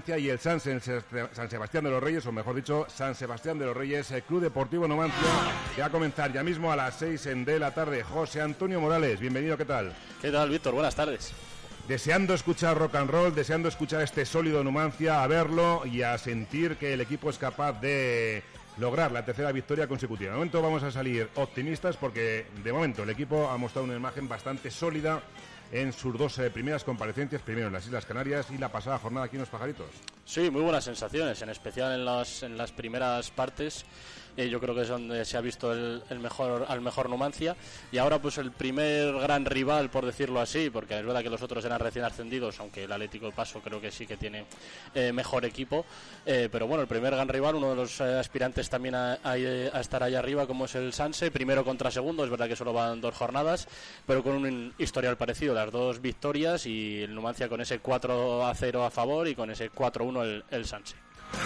y el San Sebastián de los Reyes, o mejor dicho, San Sebastián de los Reyes, el Club Deportivo Numancia, que va a comenzar ya mismo a las 6 de la tarde. José Antonio Morales, bienvenido, ¿qué tal? ¿Qué tal, Víctor? Buenas tardes. Deseando escuchar rock and roll, deseando escuchar este sólido Numancia, a verlo y a sentir que el equipo es capaz de lograr la tercera victoria consecutiva. De momento vamos a salir optimistas porque de momento el equipo ha mostrado una imagen bastante sólida en sus dos primeras comparecencias, primero en las Islas Canarias y la pasada jornada aquí en Los Pajaritos. Sí, muy buenas sensaciones, en especial en las primeras partes. Yo creo que es donde se ha visto al mejor Numancia, y ahora pues el primer gran rival, por decirlo así, porque es verdad que los otros eran recién ascendidos, aunque el Atlético de Paso creo que sí que tiene mejor equipo, pero bueno, el primer gran rival, uno de los aspirantes también a estar ahí arriba, como es el Sanse, primero contra segundo. Es verdad que solo van 2 jornadas, pero con un historial parecido, las 2 victorias, y el Numancia con ese 4-0 a favor y con ese 4-1 el Sanse.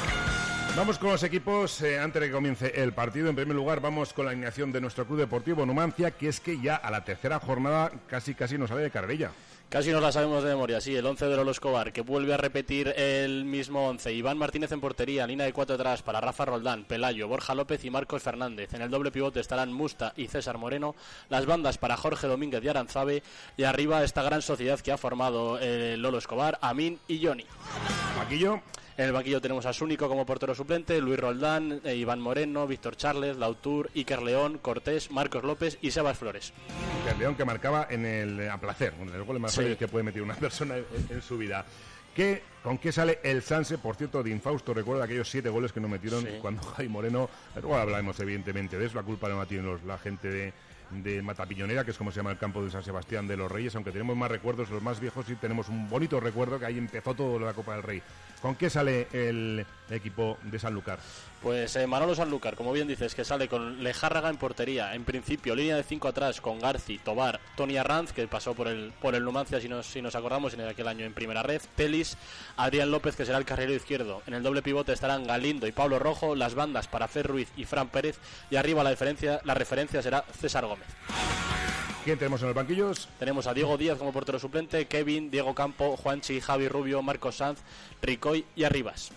Vamos con los equipos, antes de que comience el partido. En primer lugar vamos con la alineación de nuestro Club Deportivo Numancia, que es que ya a la tercera jornada casi nos sale de carrerilla. Casi nos la sabemos de memoria, sí, el 11 de Lolo Escobar, que vuelve a repetir el mismo 11. Iván Martínez en portería, línea de 4 atrás para Rafa Roldán, Pelayo, Borja López y Marcos Fernández. En el doble pivote estarán Musta y César Moreno, las bandas para Jorge Domínguez y Aranzabe, y arriba esta gran sociedad que ha formado Lolo Escobar, Amin y Johnny. Banquillo. En el banquillo tenemos a Súnico como portero suplente, Luis Roldán, Iván Moreno, Víctor Charles, Lautur, Iker León, Cortés, Marcos López y Sebas Flores. Iker León, que marcaba a placer, uno de los goles más fáciles que puede meter una persona en su vida. ¿Con qué sale el Sanse? Por cierto, de infausto recuerda aquellos 7 goles que nos metieron cuando Jaime Moreno, luego hablaremos evidentemente de eso, la culpa no la tiene la gente de Matapiñonera, que es como se llama el campo de San Sebastián de los Reyes, aunque tenemos más recuerdos, los más viejos sí tenemos un bonito recuerdo, que ahí empezó todo la Copa del Rey. ¿Con qué sale el equipo de Sanlúcar? Pues Manolo Sanlúcar, como bien dices, que sale con Lejárraga en portería, en principio línea de 5 atrás con Garci, Tobar, Toni Arranz, que pasó por el Numancia si nos acordamos en aquel año en primera red, Telis, Adrián López, que será el carrilero izquierdo. En el doble pivote estarán Galindo y Pablo Rojo, las bandas para Fer Ruiz y Fran Pérez, y arriba la referencia será César Gómez. ¿Quién tenemos en los banquillos? Tenemos a Diego Díaz como portero suplente, Kevin, Diego Campo, Juanchi, Javi Rubio, Marcos Sanz, Ricoy y Arribas.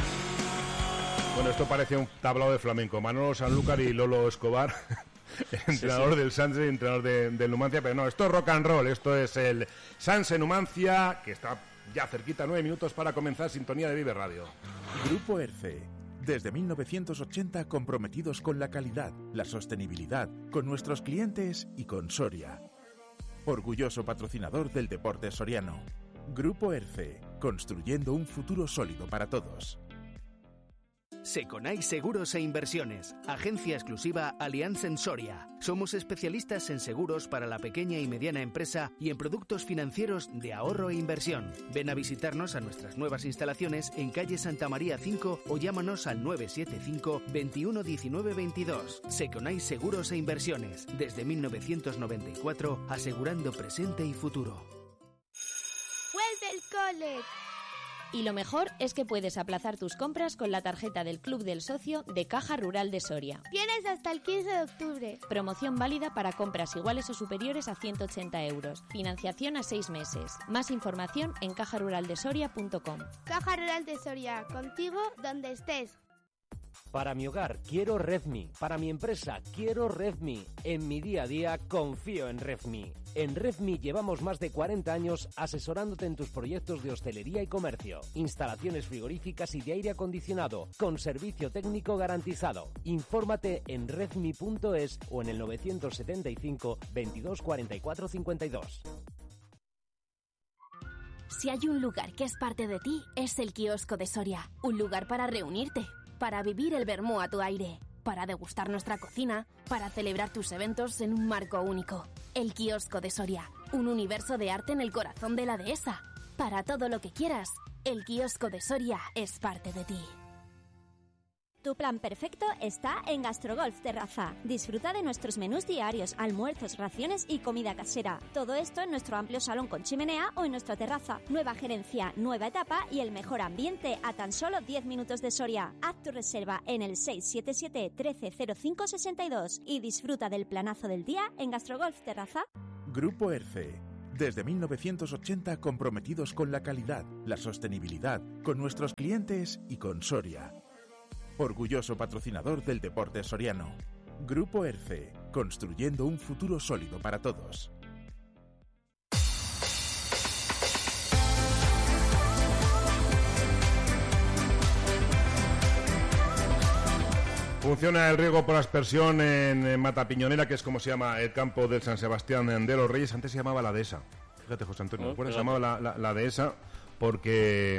Bueno, esto parece un tablao de flamenco. Manolo Sanlúcar y Lolo Escobar, entrenador del Sanse y entrenador del Numancia, pero no, esto es rock and roll, esto es el Sanse Numancia, que está ya cerquita, 9 minutos para comenzar, sintonía de Vive Radio. Grupo ERCE. Desde 1980 comprometidos con la calidad, la sostenibilidad, con nuestros clientes y con Soria. Orgulloso patrocinador del deporte soriano. Grupo ERCE, construyendo un futuro sólido para todos. Seconai Seguros e Inversiones, agencia exclusiva Allianz en Soria. Somos especialistas en seguros para la pequeña y mediana empresa y en productos financieros de ahorro e inversión. Ven a visitarnos a nuestras nuevas instalaciones en calle Santa María 5 o llámanos al 975 21 19 22. Seconai Seguros e Inversiones, desde 1994, asegurando presente y futuro. ¡Vuelve el cole! Y lo mejor es que puedes aplazar tus compras con la tarjeta del Club del Socio de Caja Rural de Soria. Tienes hasta el 15 de octubre. Promoción válida para compras iguales o superiores a 180 euros. Financiación a 6 meses. Más información en cajaruraldesoria.com. Caja Rural de Soria, contigo donde estés. Para mi hogar quiero Redmi, para mi empresa quiero Redmi, en mi día a día confío en Redmi. En Redmi llevamos más de 40 años asesorándote en tus proyectos de hostelería y comercio, instalaciones frigoríficas y de aire acondicionado, con servicio técnico garantizado. Infórmate en redmi.es o en el 975 22 44 52. Si hay un lugar que es parte de ti, es el Kiosco de Soria. Un lugar para reunirte, para vivir el vermú a tu aire, para degustar nuestra cocina, para celebrar tus eventos en un marco único. El Kiosco de Soria, un universo de arte en el corazón de la dehesa. Para todo lo que quieras, el Kiosco de Soria es parte de ti. Tu plan perfecto está en Gastrogolf Terraza. Disfruta de nuestros menús diarios, almuerzos, raciones y comida casera. Todo esto en nuestro amplio salón con chimenea o en nuestra terraza. Nueva gerencia, nueva etapa y el mejor ambiente a tan solo 10 minutos de Soria. Haz tu reserva en el 677 13 05 62 y disfruta del planazo del día en Gastrogolf Terraza. Grupo ERCE. Desde 1980 comprometidos con la calidad, la sostenibilidad, con nuestros clientes y con Soria. Orgulloso patrocinador del deporte soriano. Grupo ERCE, construyendo un futuro sólido para todos. Funciona el riego por aspersión en Matapiñonera, que es como se llama el campo del San Sebastián de los Reyes. Antes se llamaba la Dehesa. Fíjate, José Antonio, ¿recuerdas? Se llamaba la Dehesa porque...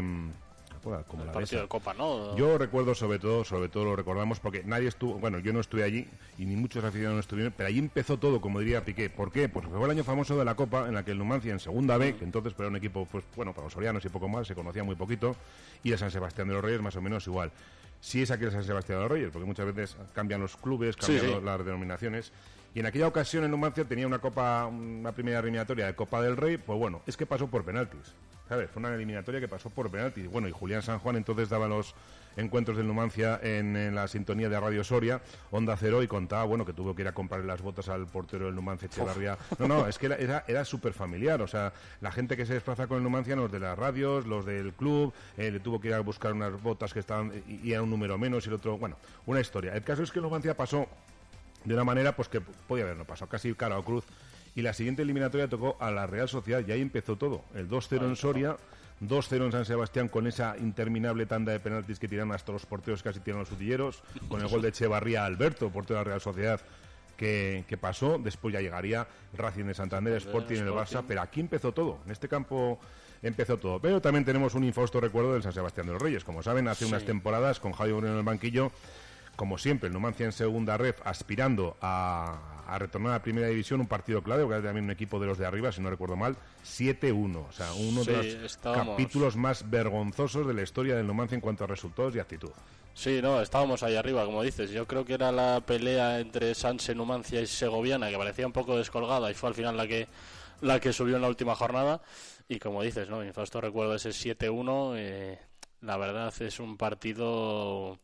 como el la partido de Copa, ¿no? Yo recuerdo sobre todo lo recordamos porque nadie estuvo, bueno, yo no estuve allí y ni muchos aficionados estuvieron, pero allí empezó todo, como diría Piqué. ¿Por qué? Pues fue el año famoso de la Copa en la que el Numancia en segunda B, que entonces era un equipo, pues bueno, para los sorianos y poco más, se conocía muy poquito, y el San Sebastián de los Reyes más o menos igual. Sí es aquel San Sebastián de los Reyes, porque muchas veces cambian los clubes, cambian las denominaciones. Y en aquella ocasión el Numancia tenía una primera eliminatoria de Copa del Rey, pues bueno, es que pasó por penaltis. ¿Sabes? Fue una eliminatoria que pasó por penaltis. Bueno, y Julián San Juan entonces daba los encuentros del Numancia en la sintonía de Radio Soria, Onda Cero, y contaba, bueno, que tuvo que ir a comprarle las botas al portero del Numancia, Echevarría. No, es que era súper familiar. O sea, la gente que se desplaza con el Numancia, los de las radios, los del club, le tuvo que ir a buscar unas botas que estaban, y era un número menos, y el otro, bueno, una historia. El caso es que el Numancia pasó de una manera pues que podía haberlo pasado, casi cara o cruz. Y la siguiente eliminatoria tocó a la Real Sociedad, y ahí empezó todo. El 2-0 en Soria, 2-0 en San Sebastián, con esa interminable tanda de penaltis que tiran hasta los porteros, casi tiran los utilleros, con el gol de Echevarría Alberto, portero de la Real Sociedad, que pasó. Después ya llegaría Racing de Santander, Sporting en el Barça, pero aquí empezó todo, en este campo empezó todo. Pero también tenemos un infausto recuerdo del San Sebastián de los Reyes. Como saben, hace unas temporadas, con Javi Moreno en el banquillo, como siempre, el Numancia en segunda ref, aspirando a retornar a la primera división, un partido clave, porque era también un equipo de los de arriba, si no recuerdo mal, 7-1. O sea, uno de los capítulos más vergonzosos de la historia del Numancia en cuanto a resultados y actitud. Sí, no, estábamos ahí arriba, como dices. Yo creo que era la pelea entre Sanse, Numancia y Segoviana, que parecía un poco descolgada, y fue al final la que subió en la última jornada. Y como dices, ¿no? Infausto recuerdo ese 7-1. La verdad es un partido...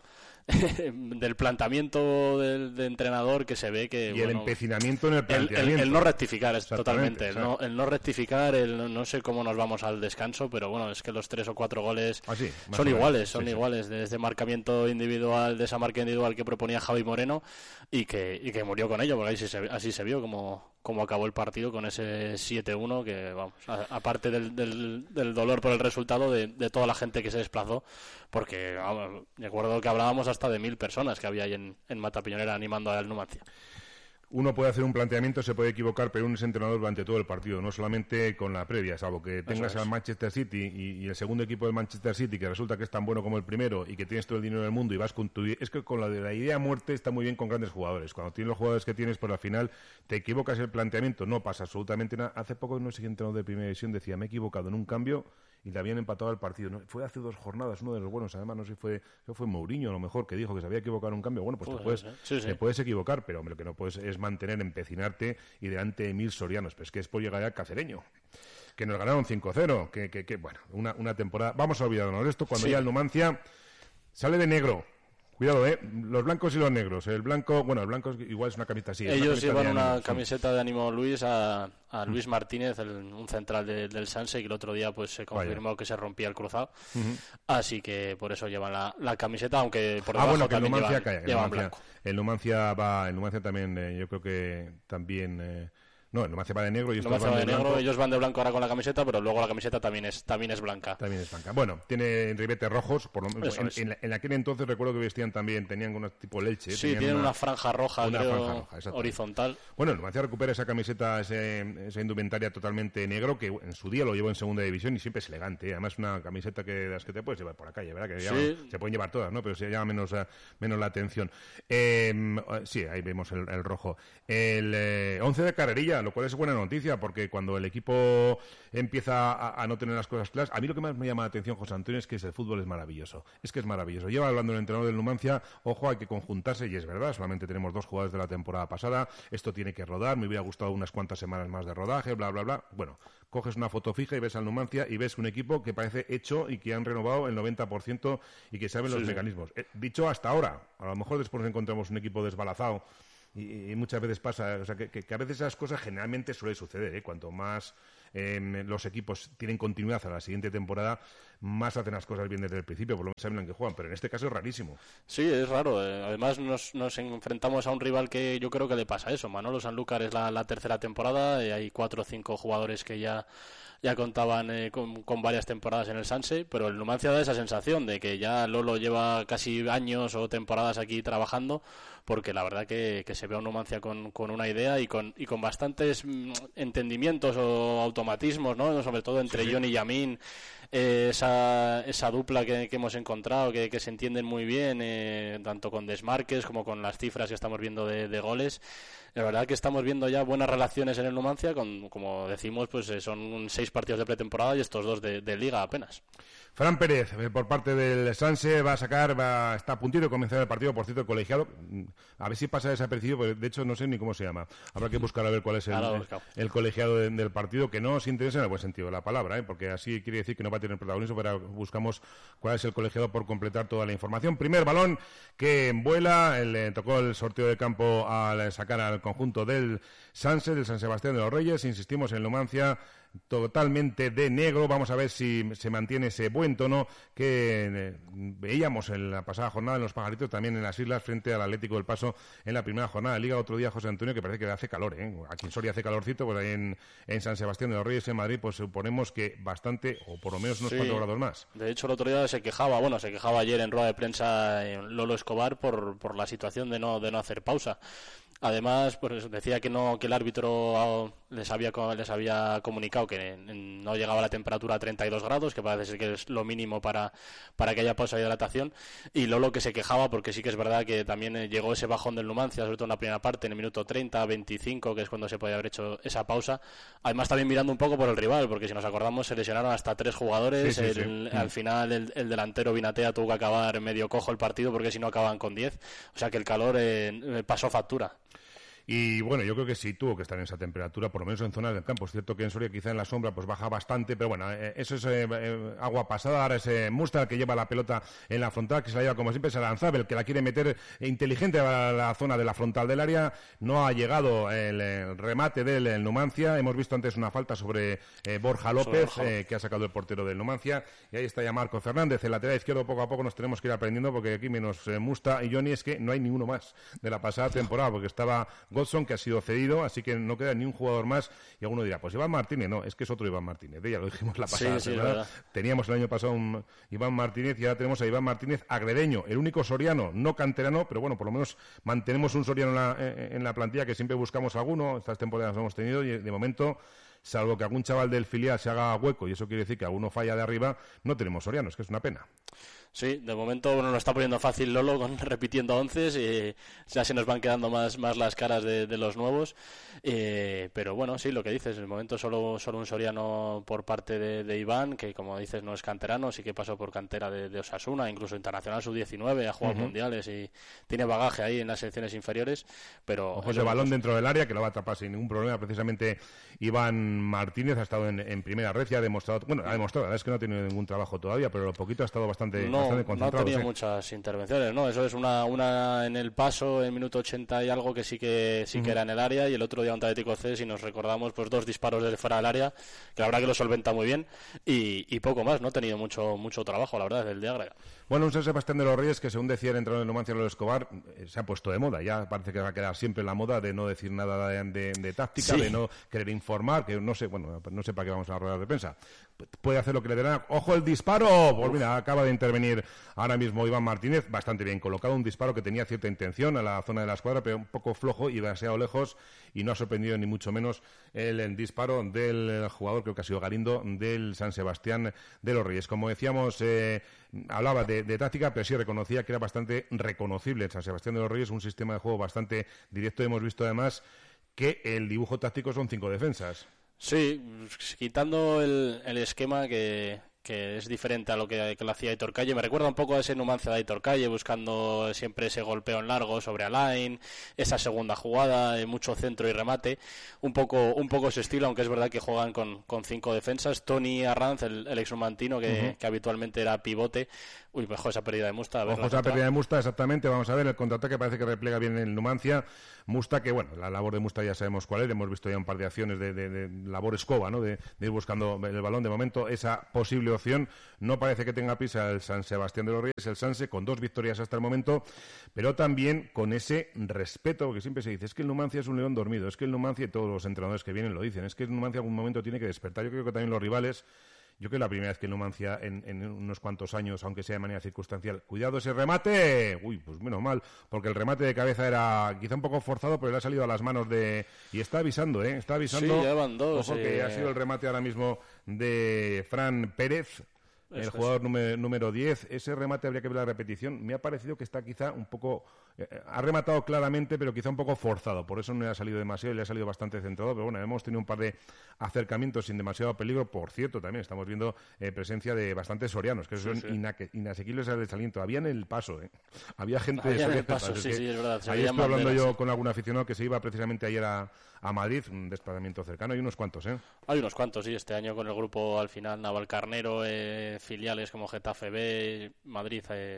del planteamiento de entrenador, que se ve que... Y el empecinamiento en el planteamiento. El no rectificar, es totalmente. El no rectificar, no sé cómo nos vamos al descanso, pero bueno, es que los 3 o 4 goles son iguales, desde marcamiento individual, de esa marca individual que proponía Javi Moreno, y que murió con ello, porque así se vio como acabó el partido con ese 7-1, que vamos, aparte del dolor por el resultado de toda la gente que se desplazó, porque vamos, recuerdo que hablábamos hasta de 1.000 personas que había ahí en Matapiñonera animando al Numancia. Uno puede hacer un planteamiento, se puede equivocar, pero uno es entrenador durante todo el partido, no solamente con la previa, salvo que tengas al Manchester City y el segundo equipo del Manchester City, que resulta que es tan bueno como el primero y que tienes todo el dinero del mundo y vas con tu... Es que con la idea muerte está muy bien con grandes jugadores. Cuando tienes los jugadores que tienes, pues al final te equivocas el planteamiento, no pasa absolutamente nada. Hace poco, no sé qué entrenador de primera división decía, me he equivocado en un cambio y le habían empatado el partido. ¿No? Fue hace 2 jornadas, uno de los buenos, además, no sé si fue Mourinho a lo mejor, que dijo que se había equivocado en un cambio. Bueno, pues te puedes equivocar, pero hombre, lo que no puedes es mantener, empecinarte y delante de 1.000 sorianos. Pero es que después llegaría el Cacereño, que nos ganaron 5-0, que bueno, una temporada... Vamos a olvidarnos de esto cuando ya el Numancia sale de negro. Cuidado, los blancos y los negros. El blanco igual es una camiseta así. Ellos llevan una camiseta de ánimo Luis a Luis Martínez, un central del Sanse, que el otro día pues se confirmó que se rompía el cruzado. Así que por eso llevan la camiseta, aunque por debajo también llevan blanco. El Numancia también, yo creo que también... No, el Numancia va de negro y ellos van de negro. Ellos van de blanco ahora con la camiseta, pero luego la camiseta también es blanca. También es blanca. Bueno, tiene ribetes rojos. Por lo menos en aquel entonces recuerdo que tenían un tipo leche. Sí, tienen una franja roja, horizontal. Bueno, el Numancia recupera esa camiseta, esa indumentaria totalmente negro, que en su día lo llevó en segunda división y siempre es elegante. Además, una camiseta de las que te puedes llevar por la calle, ¿verdad? Que se pueden llevar todas, ¿no? Pero se llama menos la atención. Sí, ahí vemos el rojo. El 11 de carrerilla, lo cual es buena noticia, porque cuando el equipo empieza a no tener las cosas claras, a mí lo que más me llama la atención, José Antonio, es que el fútbol es maravilloso. Es que es maravilloso. Lleva hablando el entrenador del Numancia, ojo, hay que conjuntarse, y es verdad, solamente tenemos 2 jugadores de la temporada pasada, esto tiene que rodar, me hubiera gustado unas cuantas semanas más de rodaje, bla, bla, bla. Bueno, coges una foto fija y ves al Numancia y ves un equipo que parece hecho y que han renovado el 90% y que saben los mecanismos. Dicho hasta ahora, a lo mejor después nos encontramos un equipo desbalazado. Y muchas veces pasa, o sea, que a veces esas cosas generalmente suele suceder, ¿eh? Cuanto más los equipos tienen continuidad a la siguiente temporada, más hacen las cosas bien desde el principio, por lo menos saben en que juegan, pero en este caso es rarísimo. Sí, es raro. Además nos enfrentamos a un rival que yo creo que le pasa eso. Manolo Sanlúcar es la tercera temporada, hay 4 o 5 jugadores que ya contaban con varias temporadas en el Sanse, pero el Numancia da esa sensación de que ya Lolo lleva casi años o temporadas aquí trabajando, porque la verdad que se ve a un Numancia con una idea y con bastantes entendimientos o automatismos, ¿no? Sobre todo entre Johnny y Yamin, esa dupla que hemos encontrado, que se entienden muy bien, tanto con desmarques como con las cifras que estamos viendo de goles. La verdad que estamos viendo ya buenas relaciones en el Numancia, como decimos, pues son 6 partidos de pretemporada y estos 2 de Liga apenas. Fran Pérez, por parte del Sanse, está a puntito de comenzar el partido, por cierto, el colegiado. A ver si pasa desapercibido, porque de hecho no sé ni cómo se llama. Habrá que buscar a ver cuál es el colegiado del partido, que no os interesa en el buen sentido de la palabra, porque así quiere decir que no va a tener protagonismo, pero buscamos cuál es el colegiado por completar toda la información. Primer balón que vuela, le tocó el sorteo de campo al sacar al conjunto del Sanse, del San Sebastián de los Reyes. Insistimos en Numancia, totalmente de negro. Vamos a ver si se mantiene ese buen tono que veíamos en la pasada jornada en los Pajaritos, también en las Islas, frente al Atlético del Paso en la primera jornada de Liga. Otro día, José Antonio, que parece que hace calor, aquí en Soria hace calorcito, pues ahí en San Sebastián de los Reyes, en Madrid, pues suponemos que bastante, o por lo menos unos 4 grados más. De hecho, el otro día se quejaba ayer en rueda de prensa Lolo Escobar por la situación de no hacer pausa. Además, pues decía que el árbitro les había comunicado que no llegaba la temperatura a 32 grados, que parece ser que es lo mínimo para que haya pausa de hidratación, y Lolo que se quejaba porque sí que es verdad que también llegó ese bajón del Numancia, sobre todo en la primera parte, en el minuto 30, 25, que es cuando se podía haber hecho esa pausa. Además también mirando un poco por el rival, porque si nos acordamos se lesionaron hasta 3 jugadores, al final el delantero Vinatea tuvo que acabar medio cojo el partido porque si no acaban con 10, o sea que el calor pasó factura. Y bueno, yo creo que sí tuvo que estar en esa temperatura, por lo menos en zonas del campo. Es cierto que en Soria quizá en la sombra pues baja bastante, pero bueno, eso es agua pasada. Ahora es Musta que lleva la pelota en la frontal, que se la lleva como siempre, es Aranzábal, que la quiere meter inteligente a la zona de la frontal del área. No ha llegado el remate del Numancia. Hemos visto antes una falta sobre Borja López, que ha sacado el portero del Numancia. Y ahí está ya Marco Fernández. El lateral izquierdo poco a poco nos tenemos que ir aprendiendo, porque aquí menos Musta y Johnny es que no hay ninguno más de la pasada temporada, porque estaba Godson, que ha sido cedido, así que no queda ni un jugador más. Y alguno dirá, pues Iván Martínez, no, es que es otro Iván Martínez, ya lo dijimos la pasada semana. Teníamos el año pasado un Iván Martínez y ahora tenemos a Iván Martínez Agredeño, el único soriano, no canterano, pero bueno, por lo menos mantenemos un soriano en la plantilla, que siempre buscamos alguno. Estas temporadas hemos tenido y de momento, salvo que algún chaval del filial se haga hueco, y eso quiere decir que alguno falla de arriba, no tenemos sorianos, que es una pena. Sí, de momento nos lo está poniendo fácil Lolo repitiendo 11 y ya se nos van quedando más las caras de los nuevos, pero bueno, sí, lo que dices, en el momento solo un soriano por parte de Iván, que como dices no es canterano, sí que pasó por cantera de Osasuna, incluso internacional sub-19, ha jugado mundiales y tiene bagaje ahí en las selecciones inferiores, pero... Ojo, ese balón dentro del área que lo va a atrapar sin ningún problema. Precisamente Iván Martínez ha estado en primera red y ha demostrado, la verdad es que no ha tenido ningún trabajo todavía, pero lo poquito ha estado bastante no ha tenido muchas intervenciones, ¿no? Eso es una en el Paso en minuto 80 y algo, que sí que era en el área, y el otro día ante Atlético C, si nos recordamos, pues 2 disparos desde fuera del área, que la verdad que lo solventa muy bien, y poco más. No ha tenido mucho trabajo, la verdad, del de Ágreda. Bueno, un San Sebastián de los Reyes que, según decía el entrenador del Numancia, Lolo Escobar, se ha puesto de moda. Ya parece que va a quedar siempre la moda de no decir nada de táctica, de no querer informar, que no sé para qué vamos a ruedas de prensa. Puede hacer lo que le dé. ¡Ojo el disparo! Pues mira, acaba de intervenir ahora mismo Iván Martínez, bastante bien colocado, un disparo que tenía cierta intención a la zona de la escuadra, pero un poco flojo y demasiado lejos, y no ha sorprendido ni mucho menos el disparo del jugador, creo que ha sido Galindo, del San Sebastián de los Reyes. Como decíamos, hablaba de táctica, pero sí reconocía que era bastante reconocible el San Sebastián de los Reyes, un sistema de juego bastante directo. Hemos visto además que el dibujo táctico son 5 defensas. Sí, quitando el esquema que es diferente a lo que lo hacía Aitor Calle. Me recuerda un poco a ese Numancia de Aitor Calle, buscando siempre ese golpeo en largo sobre Alain, esa segunda jugada, mucho centro y remate, un poco ese estilo, aunque es verdad que juegan con 5 defensas. Tony Arranz, el exnumantino que habitualmente era pivote. Uy, mejor esa pérdida de Musta. Ojo, esa pérdida de Musta, exactamente. Vamos a ver, el contraataque parece que replega bien el Numancia. Musta, que bueno, la labor de Musta ya sabemos cuál es. Hemos visto ya un par de acciones de labor escoba, ¿no? De ir buscando el balón. De momento, esa posible opción no parece que tenga prisa el San Sebastián de los Reyes, el Sanse, con 2 victorias hasta el momento, pero también con ese respeto, porque siempre se dice, es que el Numancia es un león dormido, es que el Numancia, y todos los entrenadores que vienen lo dicen, es que el Numancia en algún momento tiene que despertar. Yo creo que también los rivales... Yo creo que es la primera vez que el Numancia en unos cuantos años, aunque sea de manera circunstancial, cuidado ese remate, uy, pues menos mal, porque el remate de cabeza era quizá un poco forzado, pero le ha salido a las manos y está avisando, está avisando. Sí, ya van 2. Ojo, que ha sido el remate ahora mismo de Fran Pérez, el jugador número 10. Ese remate habría que ver la repetición. Me ha parecido que está quizá un poco... ha rematado claramente, pero quizá un poco forzado. Por eso no le ha salido demasiado y le ha salido bastante centrado. Pero bueno, hemos tenido un par de acercamientos sin demasiado peligro. Por cierto, también estamos viendo presencia de bastantes sorianos, que son inasequibles al desaliento. Había en el paso, había gente de Soriano. Sí, es verdad. Ahí estoy hablando yo con algún aficionado que se iba precisamente ayer a Madrid, un desplazamiento cercano. Hay unos cuantos, Hay unos cuantos, sí. Este año con el grupo al final Navalcarnero, filiales como Getafe B, Madrid,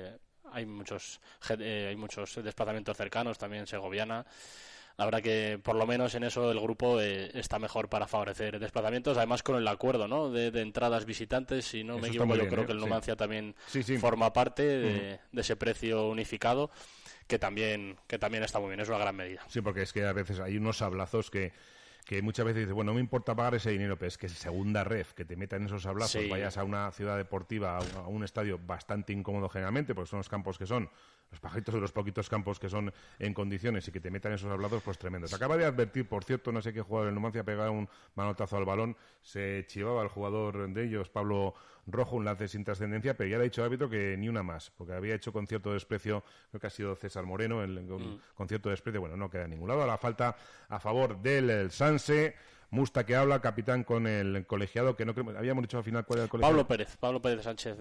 hay muchos desplazamientos cercanos, también Segoviana. La verdad que por lo menos en eso el grupo está mejor para favorecer desplazamientos, además con el acuerdo, ¿no? de entradas visitantes, si no me equivoco, yo creo que el Numancia también forma parte de ese precio unificado, que también está muy bien, es una gran medida. Sí, porque es que a veces hay unos sablazos que muchas veces dices, bueno, no me importa pagar ese dinero, pero es que es segunda ref, que te metan esos sablazos, vayas a una ciudad deportiva, a un estadio bastante incómodo generalmente, porque son los campos que son, los pajaritos de los poquitos campos que son en condiciones, y que te metan esos sablazos, pues tremendo. Se acaba de advertir, por cierto, no sé qué jugador del Numancia ha pegado un manotazo al balón, se chivaba el jugador de ellos, Pablo Rojo, un lance sin trascendencia, pero ya le ha dicho el árbitro que ni una más, porque había hecho con cierto desprecio, creo que ha sido César Moreno, con cierto desprecio, bueno, no queda en ningún lado. A la falta a favor del Sanse. Musta que habla, capitán con el colegiado, que no creo, habíamos dicho al final cuál era el colegiado. Pablo Pérez Sánchez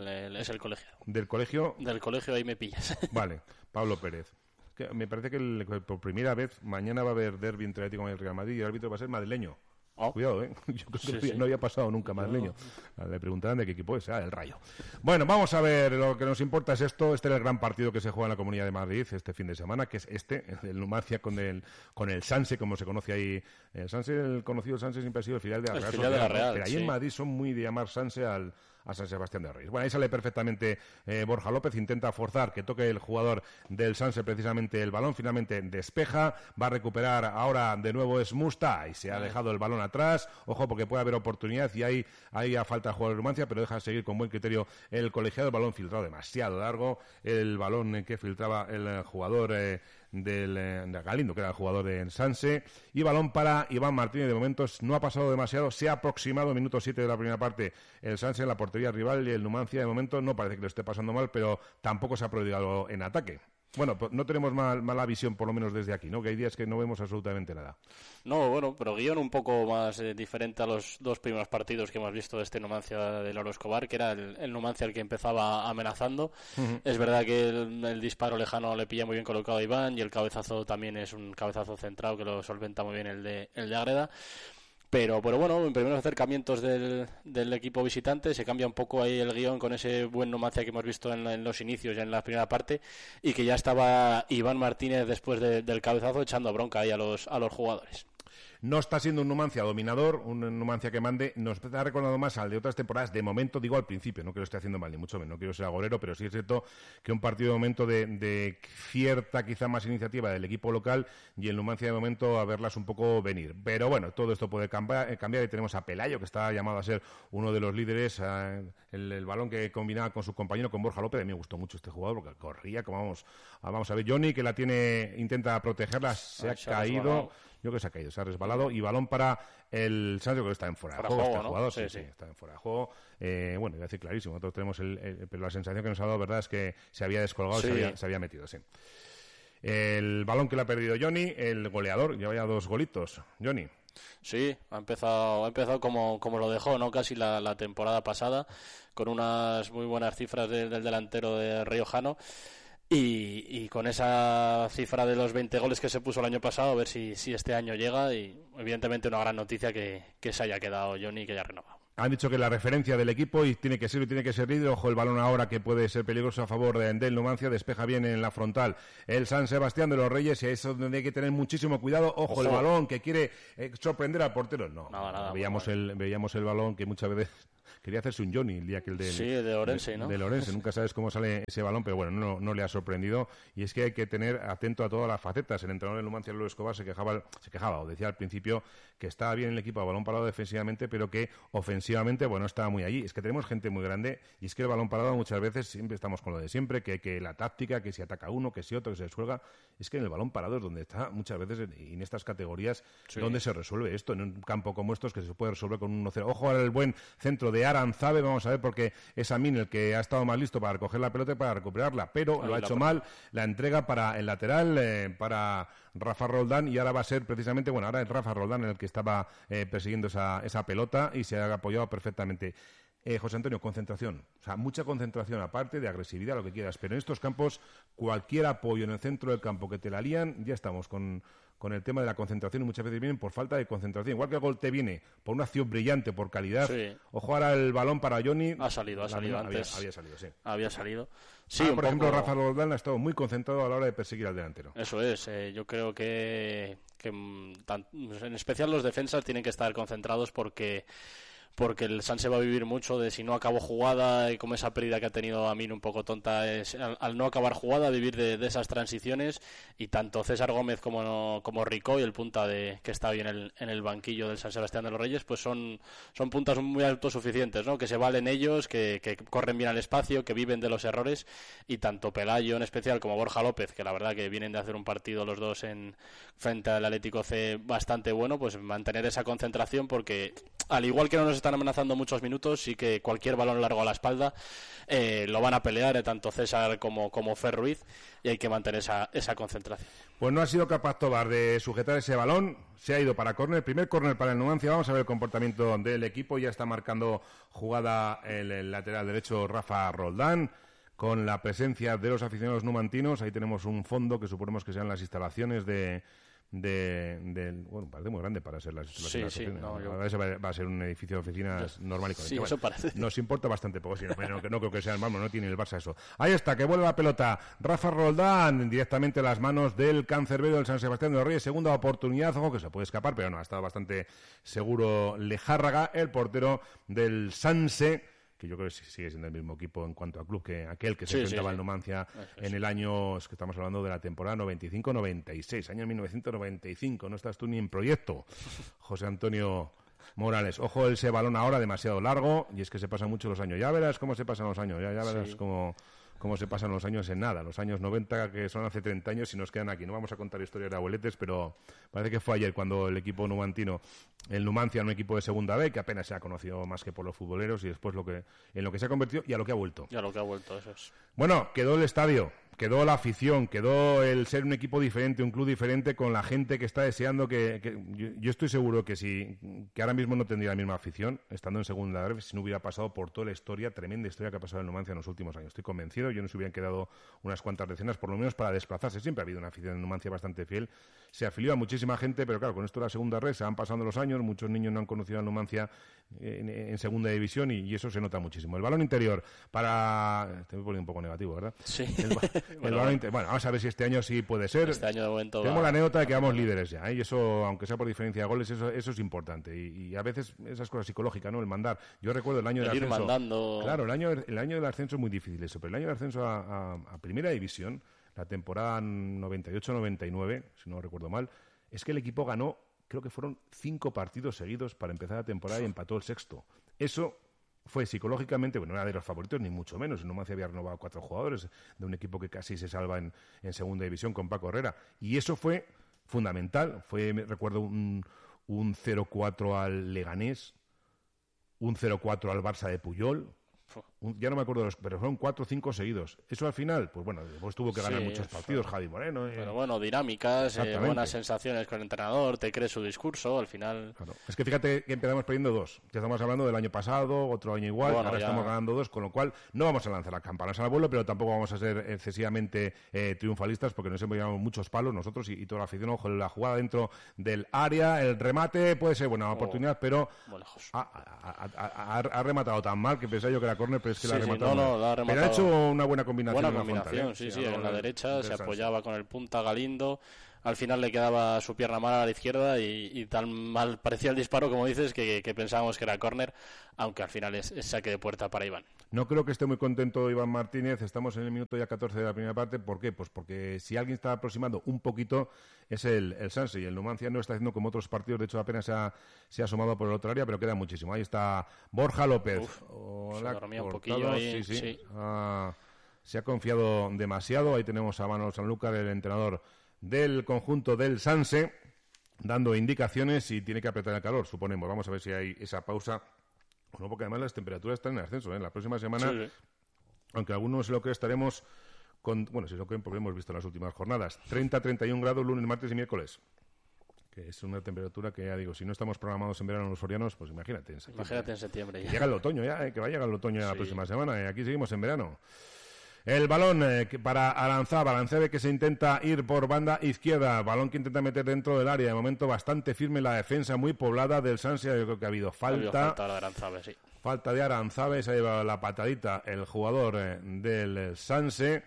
es el colegiado. ¿Del colegio? Del colegio, ahí me pillas. Vale, Pablo Pérez. Que me parece que por primera vez mañana va a haber derbi entre Atlético y el Real Madrid y el árbitro va a ser madrileño. Cuidado, Yo creo que no había pasado nunca madrileño. Le preguntarán de qué equipo es, el Rayo. Bueno, vamos a ver, lo que nos importa es esto. Este es el gran partido que se juega en la Comunidad de Madrid este fin de semana, que es el Numancia con el Sanse, como se conoce ahí. El conocido Sanse siempre ha sido el filial de la Real. Pero ahí en Madrid son muy de llamar Sanse a San Sebastián de Reyes. Bueno, ahí sale perfectamente Borja López, intenta forzar que toque el jugador del Sanse precisamente el balón, finalmente despeja, va a recuperar ahora de nuevo es Musta y se ha dejado el balón atrás, ojo porque puede haber oportunidad y ahí a falta de jugador de Numancia, pero deja seguir con buen criterio el colegiado, el balón filtrado demasiado largo, el balón que filtraba el jugador de Galindo, que era el jugador de Sanse, y balón para Iván Martínez. De momento no ha pasado demasiado, se ha aproximado, minuto 7 de la primera parte, el Sanse en la portería rival, y el Numancia de momento no parece que lo esté pasando mal, pero tampoco se ha prodigado en ataque. Bueno, pues no tenemos mala visión, por lo menos desde aquí, ¿no? Que hay días que no vemos absolutamente nada. No, bueno, pero guión un poco más diferente a los 2 primeros partidos que hemos visto de este Numancia de Loro Escobar, que era el Numancia el que empezaba amenazando. Es verdad que el disparo lejano le pilla muy bien colocado a Iván, y el cabezazo también es un cabezazo centrado que lo solventa muy bien el de Ágreda. Pero bueno, en primeros acercamientos del equipo visitante se cambia un poco ahí el guión con ese buen Numancia que hemos visto en los inicios, ya en la primera parte, y que ya estaba Iván Martínez después del cabezazo echando bronca ahí a los jugadores. No está siendo un Numancia dominador, un Numancia que mande. Nos ha recordado más al de otras temporadas. De momento, digo al principio, no que lo esté haciendo mal, ni mucho menos. No quiero ser agorero, pero sí es cierto que un partido de momento de cierta, quizá más iniciativa del equipo local, y el Numancia de momento a verlas un poco venir. Pero bueno, todo esto puede cambiar y tenemos a Pelayo, que está llamado a ser uno de los líderes. El balón que combinaba con su compañero, con Borja López. A mí me gustó mucho este jugador porque corría, como vamos a ver. Johnny, que la intenta protegerla, se ha caído. Yo creo que se ha caído, se ha resbalado, y balón para el Sancho, que está en fuera de juego, este jugador, sí, está en fuera de juego. Bueno, voy a decir clarísimo, nosotros tenemos pero la sensación que nos ha dado, verdad, es que se había descolgado, se había metido, sí. El balón que le ha perdido Johnny, el goleador, lleva ya 2 golitos, Johnny. Sí, ha empezado como lo dejó, ¿no? Casi la temporada pasada, con unas muy buenas cifras del delantero de riojano. Y con esa cifra de los 20 goles que se puso el año pasado, a ver si este año llega. Y evidentemente una gran noticia que se haya quedado Johnny y que haya renovado. Han dicho que la referencia del equipo y tiene que ser líder. Ojo el balón ahora, que puede ser peligroso a favor del Numancia. Despeja bien en la frontal el San Sebastián de los Reyes, y es donde hay que tener muchísimo cuidado. Ojo el balón, que quiere sorprender al portero. No, nada, veíamos el balón, que muchas veces quería hacerse un Johnny el día que el de... Sí, de Orense, ¿no? De Orense, nunca sabes cómo sale ese balón, pero bueno, no le ha sorprendido. Y es que hay que tener atento a todas las facetas. El entrenador del Numancia, Lolo Escobar, se quejaba, o decía al principio que estaba bien el equipo a balón parado defensivamente, pero que ofensivamente, bueno, estaba muy allí. Es que tenemos gente muy grande, y es que el balón parado muchas veces siempre estamos con lo de siempre, que la táctica, que si ataca uno, que si otro, que se desjuega. Es que en el balón parado es donde está muchas veces, y en estas categorías, donde se resuelve esto, en un campo como estos, que se puede resolver con un 1-0. Ojo al buen centro de Aranzabe, vamos a ver, porque es Amin el que ha estado más listo para recoger la pelota y para recuperarla, pero lo ha hecho mal. La entrega para el lateral, para Rafa Roldán, y ahora va a ser precisamente, ahora es Rafa Roldán el que estaba persiguiendo esa pelota, y se ha apoyado perfectamente. José Antonio, concentración, o sea, mucha concentración, aparte de agresividad, lo que quieras, pero en estos campos, cualquier apoyo en el centro del campo que te la lían, ya estamos con el tema de la concentración, y muchas veces vienen por falta de concentración. Igual que el gol te viene por una acción brillante, por calidad. Sí. Ojo ahora el balón para Johnny. Ha salido antes. Había salido, sí. Había salido. Sí, por ejemplo, Rafa Roldán ha estado muy concentrado a la hora de perseguir al delantero. Eso es. Yo creo que en especial los defensas tienen que estar concentrados, porque el Sanse va a vivir mucho de si no acabó jugada, y como esa pérdida que ha tenido Amin un poco tonta, es al no acabar jugada, vivir de esas transiciones. Y tanto César Gómez como Rico, y el punta que está hoy en el banquillo del San Sebastián de los Reyes, pues son puntas muy autosuficientes, ¿no? Que se valen ellos, que corren bien al espacio, que viven de los errores. Y tanto Pelayo en especial como Borja López, que la verdad que vienen de hacer un partido los dos frente al Atlético C bastante bueno, pues mantener esa concentración, porque al igual que no nos están amenazando muchos minutos, sí que cualquier balón largo a la espalda lo van a pelear, tanto César como Fer Ruiz, y hay que mantener esa concentración. Pues no ha sido capaz Tobar de sujetar ese balón, se ha ido para córner, primer córner para el Numancia. Vamos a ver el comportamiento del equipo. Ya está marcando jugada el lateral derecho Rafa Roldán, con la presencia de los aficionados numantinos. Ahí tenemos un fondo que suponemos que sean las instalaciones bueno, parece muy grande para ser las instalaciones. Sí, va a ser un edificio de oficinas normal y corriente. Sí, eso parece. Nos importa bastante poco, no creo que sea el mármol, no tiene el Barça eso. Ahí está, que vuelve la pelota Rafa Roldán directamente a las manos del cancerbero del San Sebastián de los Reyes. Segunda oportunidad, ojo que se puede escapar, pero no, ha estado bastante seguro Lejárraga, el portero del Sanse, que yo creo que sigue siendo el mismo equipo en cuanto a club que aquel que se enfrentaba al Numancia en el año, es que estamos hablando de la temporada 95-96, año 1995, no estás tú ni en proyecto, José Antonio Morales. Ojo ese balón ahora demasiado largo, y es que se pasan mucho los años. Ya verás cómo se pasan los años, ya verás cómo se pasan los años en nada. Los años 90, que son hace 30 años, y nos quedan aquí. No vamos a contar historias de abueletes, pero parece que fue ayer cuando el equipo numantino, el Numancia, un equipo de segunda B, que apenas se ha conocido más que por los futboleros, y después en lo que se ha convertido y a lo que ha vuelto. Eso es. Bueno, quedó el estadio, quedó la afición, quedó el ser un equipo diferente, un club diferente, con la gente que está deseando yo estoy seguro que ahora mismo no tendría la misma afición, estando en segunda vez, si no hubiera pasado por toda la historia, tremenda historia que ha pasado en Numancia en los últimos años. Estoy convencido, yo no se hubieran quedado unas cuantas decenas, por lo menos para desplazarse. Siempre ha habido una afición en Numancia bastante fiel, se afilió a muchísima gente, pero claro, con esto de la segunda red se van pasando los años, muchos niños no han conocido a Numancia en segunda división, y eso se nota muchísimo. El balón interior para... Te voy poniendo un poco negativo, ¿verdad? Sí. Bueno, vamos a ver si este año sí puede ser. Este año de momento tenemos la anécdota de que vamos líderes ya, y eso, aunque sea por diferencia de goles, eso es importante, y a veces esas cosas psicológicas, ¿no? El mandar. Yo recuerdo el año del ascenso. Mandando. Claro, el año del ascenso es muy difícil eso, pero el año del ascenso a Primera División, la temporada 98-99, si no recuerdo mal, es que el equipo ganó, creo que fueron 5 partidos seguidos para empezar la temporada, y empató el sexto. Eso fue psicológicamente, no era de los favoritos, ni mucho menos. El Numancia había renovado 4 jugadores de un equipo que casi se salva en segunda división con Paco Herrera. Y eso fue fundamental. Recuerdo un 0-4 al Leganés, un 0-4 al Barça de Puyol, ya no me acuerdo, pero fueron 4 o 5 seguidos. Eso al final, pues bueno, después tuvo que ganar muchos partidos Javi Moreno. Pero bueno, dinámicas, buenas sensaciones con el entrenador, te crees su discurso, al final... Claro. Es que fíjate que empezamos perdiendo 2. Ya estamos hablando del año pasado, otro año igual, bueno, ahora estamos ganando 2, con lo cual no vamos a lanzar las campanas al vuelo, pero tampoco vamos a ser excesivamente triunfalistas, porque nos hemos llevado muchos palos nosotros y toda la afición. Ojo, la jugada dentro del área, el remate puede ser buena oportunidad, pero ha rematado tan mal que pensaba yo que era córner, pero es que la ha rematado mal. Pero ha hecho una buena combinación. Buena combinación, en la derecha se apoyaba con el punta Galindo, al final le quedaba su pierna mala a la izquierda y tan mal parecía el disparo, como dices, que pensábamos que era córner, aunque al final es saque de puerta para Iván. No creo que esté muy contento Iván Martínez, estamos en el minuto ya 14 de la primera parte. ¿Por qué? Pues porque si alguien está aproximando un poquito es el Sanse, y el Numancia no está haciendo como otros partidos, de hecho apenas se ha asomado por el otro área, pero queda muchísimo. Ahí está Borja López. Se dormía un poquillo ahí. Sí. Se ha confiado demasiado. Ahí tenemos a Manolo Sanlúcar, el entrenador del conjunto del Sanse, dando indicaciones y tiene que apretar el calor, suponemos. Vamos a ver si hay esa pausa. Bueno, porque además las temperaturas están en ascenso, ¿eh? La próxima semana, aunque algunos lo que estaremos con... Bueno, si lo creen, porque hemos visto en las últimas jornadas. 30-31 grados lunes, martes y miércoles. Que es una temperatura que, ya digo, si no estamos programados en verano los sorianos, pues imagínate en septiembre. Imagínate en septiembre. Ya. Llega el otoño ya, que va a llegar el otoño ya la próxima semana. Aquí seguimos en verano. El balón para Aranzábal que se intenta ir por banda izquierda, balón que intenta meter dentro del área, de momento bastante firme la defensa, muy poblada del Sanse. Yo creo que ha habido falta de Aranzábal, sí. Falta de Aranzábal, se ha llevado la patadita el jugador del Sanse.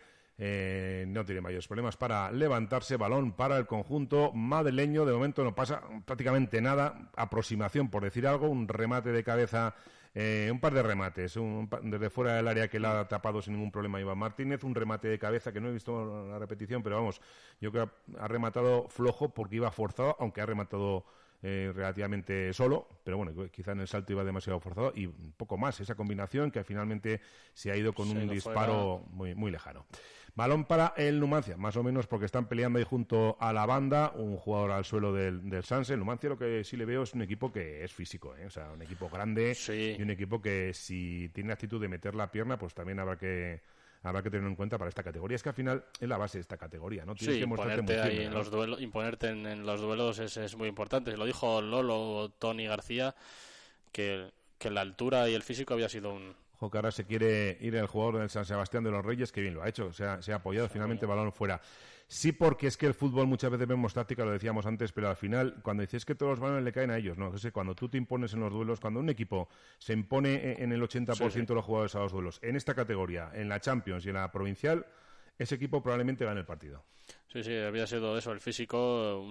No tiene mayores problemas para levantarse. Balón para el conjunto madrileño, de momento no pasa prácticamente nada. Aproximación, por decir algo, un remate de cabeza. Un par de remates, desde fuera del área que la ha tapado sin ningún problema Iván Martínez, un remate de cabeza que no he visto la repetición, pero vamos, yo creo que ha rematado flojo porque iba forzado, aunque ha rematado relativamente solo, pero bueno, quizá en el salto iba demasiado forzado y un poco más, esa combinación que finalmente se ha ido con un disparo muy, muy lejano. Balón para el Numancia, más o menos porque están peleando ahí junto a la banda, un jugador al suelo del Sanse. El Numancia lo que sí le veo es un equipo que es físico, o sea, un equipo grande y un equipo que si tiene actitud de meter la pierna, pues también habrá que tenerlo en cuenta para esta categoría. Es que al final es la base de esta categoría, ¿no? Tienes que mostrarte muy firme, en los duelos, imponerte en los duelos es muy importante. Lo dijo Lolo Tony García, que la altura y el físico había sido un... Ojo, que ahora se quiere ir el jugador del San Sebastián de los Reyes, que bien lo ha hecho, se ha apoyado finalmente el balón fuera. Sí, porque es que el fútbol muchas veces vemos táctica, lo decíamos antes, pero al final, cuando dices que todos los balones le caen a ellos, no, es cuando tú te impones en los duelos, cuando un equipo se impone en el 80% de los jugadores a los duelos, en esta categoría, en la Champions y en la provincial, ese equipo probablemente gane el partido. Sí, había sido eso, el físico,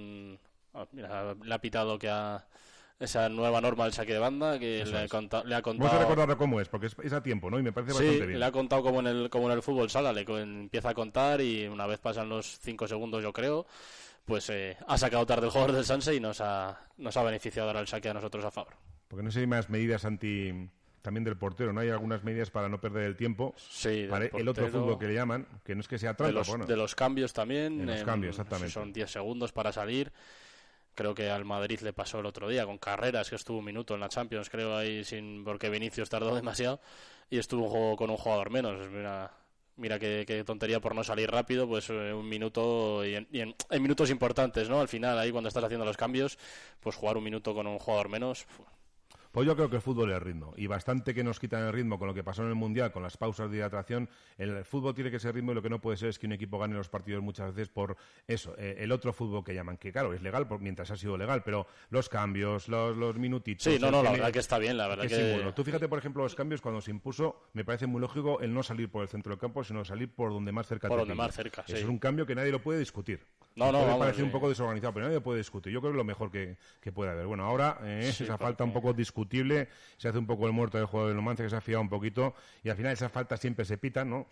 mira, le ha pitado que esa nueva norma del saque de banda que le ha contado. Vamos a recordarlo cómo es, porque es a tiempo, ¿no? Y me parece bastante bien. Sí, le ha contado como en el fútbol sala, empieza a contar y una vez pasan los 5 segundos, yo creo, pues ha sacado tarde el jugador del Sanse y nos ha beneficiado ahora el saque a nosotros a favor. Porque no sé si hay más medidas también del portero, ¿no? Hay algunas medidas para no perder el tiempo. Sí, para el otro fútbol que le llaman, que no es que sea trampa. De los cambios también. De los cambios, exactamente. Son 10 segundos para salir. Creo que al Madrid le pasó el otro día con Carreras, que estuvo un minuto en la Champions, creo, ahí porque Vinicius tardó demasiado y estuvo con un jugador menos. Mira qué tontería por no salir rápido, pues un minuto y en minutos importantes, ¿no? Al final, ahí cuando estás haciendo los cambios, pues jugar un minuto con un jugador menos... Pues yo creo que el fútbol es ritmo, y bastante que nos quitan el ritmo con lo que pasó en el Mundial, con las pausas de hidratación. El fútbol tiene que ser ritmo, y lo que no puede ser es que un equipo gane los partidos muchas veces por eso, el otro fútbol que llaman, que claro, es legal mientras ha sido legal, pero los cambios, los minutitos... Sí, la verdad que está bien, la verdad que... Tú fíjate, por ejemplo, los cambios, cuando se impuso, me parece muy lógico el no salir por el centro del campo, sino salir por donde más cerca te Por donde más cerca, sí. Es un cambio que nadie lo puede discutir. Me parece un poco desorganizado, pero nadie lo puede discutir. Yo creo que es lo mejor que puede haber. Bueno, ahora esa falta un poco discutible, se hace un poco el muerto del jugador del Numancia, que se ha fiado un poquito, y al final esas faltas siempre se pitan, ¿no?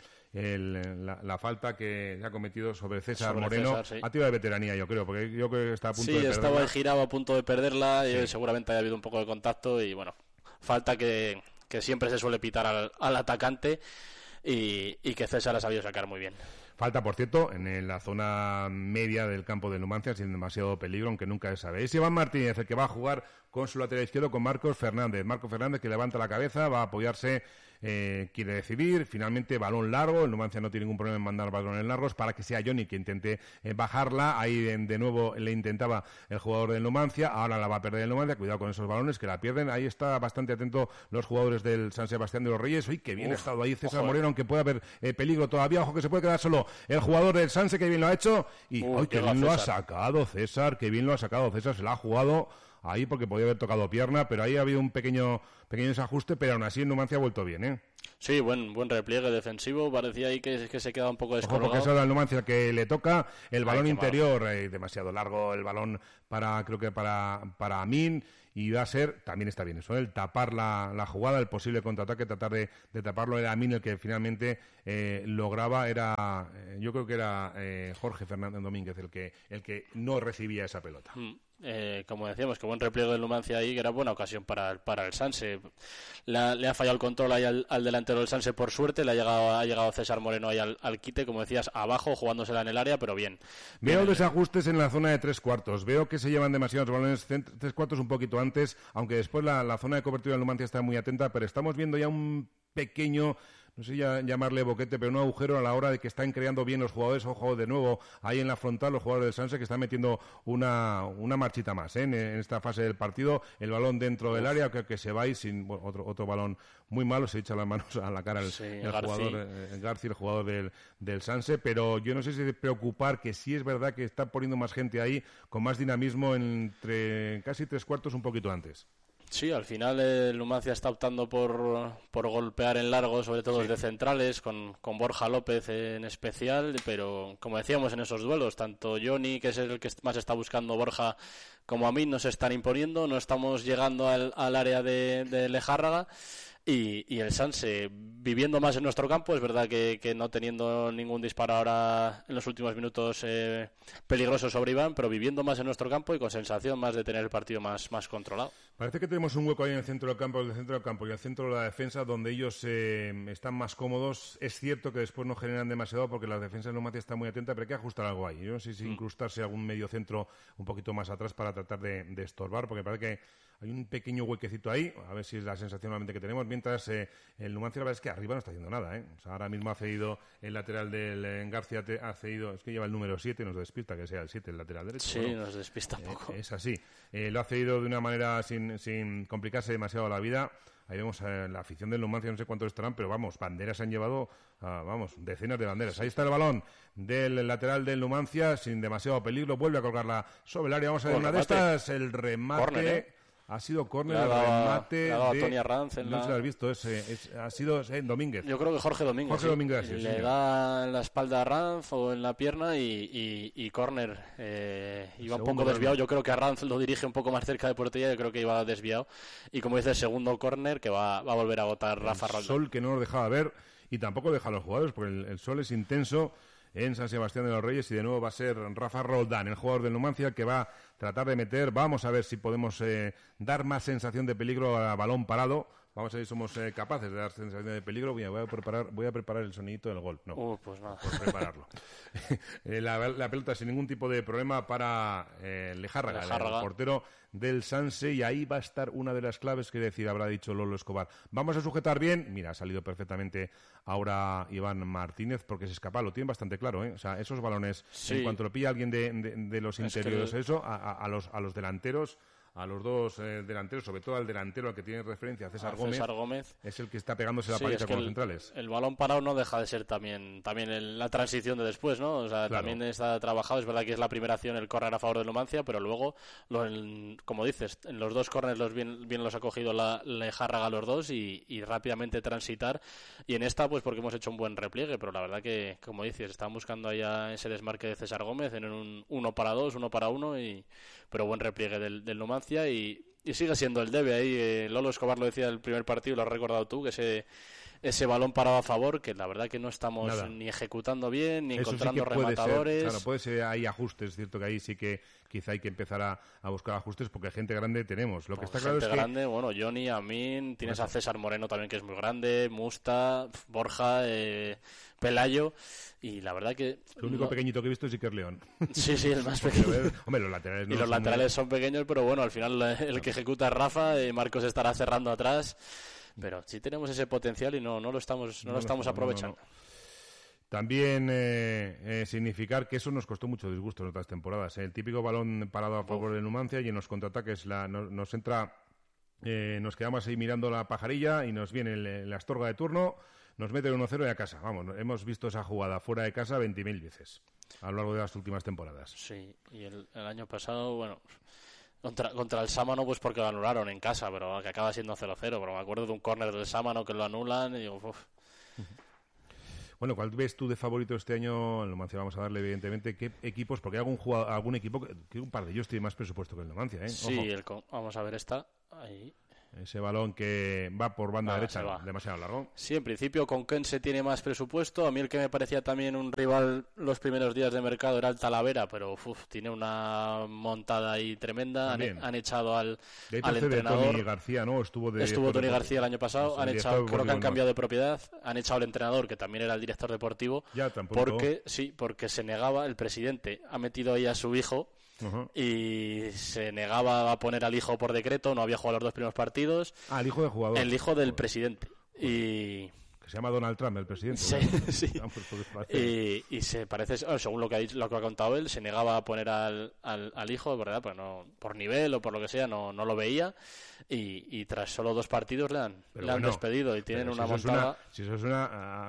La falta que se ha cometido sobre César Moreno ha tenido de veteranía, yo creo, porque yo creo que está a punto de perderla. Sí, estaba girado a punto de perderla, y seguramente haya habido un poco de contacto, y bueno, falta que siempre se suele pitar al atacante, y que César ha sabido sacar muy bien. Falta, por cierto, en la zona media del campo de Numancia, sin demasiado peligro, aunque nunca se sabe. Es Iván Martínez el que va a jugar con su lateral izquierdo, con Marcos Fernández. Marcos Fernández que levanta la cabeza, va a apoyarse, quiere decidir. Finalmente, balón largo. El Numancia no tiene ningún problema en mandar balones largos para que sea Johnny que intente bajarla. Ahí de nuevo le intentaba el jugador del Numancia. Ahora la va a perder el Numancia. Cuidado con esos balones que la pierden. Ahí está bastante atento los jugadores del San Sebastián de los Reyes. Uy, qué bien ha estado ahí César Moreno, aunque puede haber peligro todavía. Ojo que se puede quedar solo el jugador del Sanse, que bien lo ha hecho. Y qué bien lo ha sacado César, qué bien lo ha sacado César. Se la ha jugado ahí porque podía haber tocado pierna, pero ahí ha habido un pequeño desajuste, pero aún así el Numancia ha vuelto bien, ¿eh? Sí, buen repliegue defensivo, parecía ahí que se queda un poco descolgado. Ojo, porque es ahora el Numancia que le toca el balón interior, demasiado largo el balón creo que para Amin, y va a ser, también está bien eso, el tapar la jugada, el posible contraataque, tratar de taparlo. Era Amin el que finalmente lograba, yo creo que era Jorge Fernández Domínguez el que no recibía esa pelota. Como decíamos, que buen repliegue del Numancia ahí, que era buena ocasión para el Sanse. Le ha fallado el control ahí al delantero del Sanse, por suerte. Ha llegado César Moreno ahí al quite, como decías, abajo, jugándosela en el área, pero bien. Veo desajustes en la zona de 3/4. Veo que se llevan demasiados balones 3/4 un poquito antes, aunque después la zona de cobertura del Numancia está muy atenta, pero estamos viendo ya un pequeño, no sé llamarle boquete, pero un agujero a la hora de que están creando bien los jugadores. Ojo, de nuevo, ahí en la frontal, los jugadores del Sanse que están metiendo una marchita más en esta fase del partido. El balón dentro del área, que se va y sin otro balón muy malo, se echa las manos a la cara el jugador García, el jugador del Sanse, pero yo no sé si de preocupar, que sí es verdad que está poniendo más gente ahí, con más dinamismo entre casi 3/4 un poquito antes. Sí, al final el Numancia está optando por golpear en largo, sobre todo desde centrales, con Borja López en especial, pero como decíamos en esos duelos, tanto Johnny, que es el que más está buscando Borja, como a mí, nos están imponiendo, no estamos llegando al área de Lejárraga. Y el Sanse viviendo más en nuestro campo, es verdad que no teniendo ningún disparo ahora en los últimos minutos peligroso sobre Iván, pero viviendo más en nuestro campo y con sensación más de tener el partido más controlado. Parece que tenemos un hueco ahí en el centro del campo y el centro de la defensa, donde ellos están más cómodos. Es cierto que después no generan demasiado porque la defensa de Numancia está muy atenta, pero hay que ajustar algo ahí. Yo no sé si incrustarse algún medio centro un poquito más atrás para tratar de estorbar, porque parece que hay un pequeño huequecito ahí, a ver si es la sensación normalmente que tenemos, mientras el Numancia, la verdad es que arriba no está haciendo nada, ¿eh? O sea, ahora mismo ha cedido el lateral del García, ha cedido, es que lleva el número 7, nos despista que sea el 7, el lateral derecho. Sí, nos despista un poco. Es así, lo ha cedido de una manera sin complicarse demasiado la vida. Ahí vemos la afición del Numancia, no sé cuántos estarán, pero vamos, banderas han llevado, decenas de banderas. Ahí está el balón del lateral del Numancia, sin demasiado peligro, vuelve a colgarla sobre el área. Vamos a ver una de estas, el remate. Corner, Ha sido córner, el remate de Tony Arranz. No se lo has visto, ha sido Domínguez. Yo creo que Jorge Domínguez. Jorge Domínguez, sí, le da en la espalda a Arranz o en la pierna y córner. Iba un poco desviado. Yo creo que Arranz lo dirige un poco más cerca de portería. Yo creo que iba desviado. Y como dice, el segundo córner que va a volver a botar Rafa Roldán. El sol que no nos dejaba ver y tampoco deja a los jugadores porque el sol es intenso en San Sebastián de los Reyes y de nuevo va a ser Rafa Roldán, el jugador del Numancia, que va a tratar de meter. Vamos a ver si podemos dar más sensación de peligro a balón parado. Vamos a ver si somos capaces de dar sensación de peligro. Voy a preparar el sonidito del gol. No, pues nada. Por prepararlo. La pelota sin ningún tipo de problema para Lejárraga, el portero del Sanse, y ahí va a estar una de las claves, que decir, habrá dicho Lolo Escobar. Vamos a sujetar bien. Mira, ha salido perfectamente ahora Iván Martínez porque se escapa, lo tiene bastante claro, ¿eh? O sea, esos balones, en cuanto lo pilla alguien de los interiores, a los delanteros, a los dos delanteros, sobre todo al delantero al que tiene referencia, César Gómez, es el que está pegándose la paliza con los centrales. El balón parado no deja de ser también la transición de después, ¿no? O sea, claro, también está trabajado. Es verdad que es la primera acción el córner a favor del Numancia, pero luego, como dices, en los dos córneres bien los ha cogido la Lejárraga los dos y rápidamente transitar. Y en esta, pues porque hemos hecho un buen repliegue, pero la verdad que, como dices, están buscando allá ese desmarque de César Gómez en un 1-2, 1-1, pero buen repliegue del Numancia y sigue siendo el debe ahí. Lolo Escobar lo decía el primer partido, lo has recordado tú, que ese balón parado a favor, que la verdad que no estamos ni ejecutando bien, ni eso encontrando sí que puede rematadores. Claro, puede ser ahí ajustes, es cierto que ahí sí que quizá hay que empezar a buscar ajustes, porque gente grande tenemos. Lo que está claro es que... grande, bueno, Johnny, Amin, tienes a César Moreno también, que es muy grande, Musta, Borja, Pelayo, y la verdad que... El único pequeñito que he visto es Iker León. Sí, el más pequeño. Hombre, los laterales no y los laterales son pequeños, pero bueno, al final el que ejecuta es Rafa, Marcos estará cerrando atrás, pero sí tenemos ese potencial y no lo estamos aprovechando. También significar que eso nos costó mucho disgusto en otras temporadas. El típico balón parado a favor del Numancia y en los contraataques nos entra, nos quedamos ahí mirando la pajarilla y nos viene la Astorga de turno, nos mete el 1-0 y a casa. Vamos, hemos visto esa jugada fuera de casa 20.000 veces a lo largo de las últimas temporadas. Sí, y el año pasado, bueno, contra el Sámano, pues porque lo anularon en casa, pero que acaba siendo 0-0. Pero me acuerdo de un córner del Sámano que lo anulan y digo, uff. Bueno, ¿cuál ves tú de favorito este año? En Numancia vamos a darle, evidentemente, ¿qué equipos? Porque hay algún equipo que un par de ellos tiene más presupuesto que el Numancia, ¿eh? Sí, vamos a ver, está ahí. Ese balón que va por banda derecha, demasiado largo. Sí, en principio Conquense tiene más presupuesto. A mí el que me parecía también un rival los primeros días de mercado era el Talavera, pero tiene una montada ahí tremenda. Han echado al entrenador. De Toni García, ¿no? Estuvo Toni García el año pasado. Creo que han cambiado de propiedad. Han echado al entrenador, que también era el director deportivo. Porque se negaba, el presidente ha metido ahí a su hijo. Uh-huh. Y se negaba a poner al hijo por decreto, no había jugado los 2 primeros partidos. El hijo del jugador. El hijo del presidente. Y... que se llama Donald Trump, el presidente. Sí. Y se parece, según lo que ha contado él, se negaba a poner al hijo, ¿verdad? Pues no, por nivel o por lo que sea, no lo veía. Y tras solo 2 partidos le han despedido y tienen una montada. Si eso suena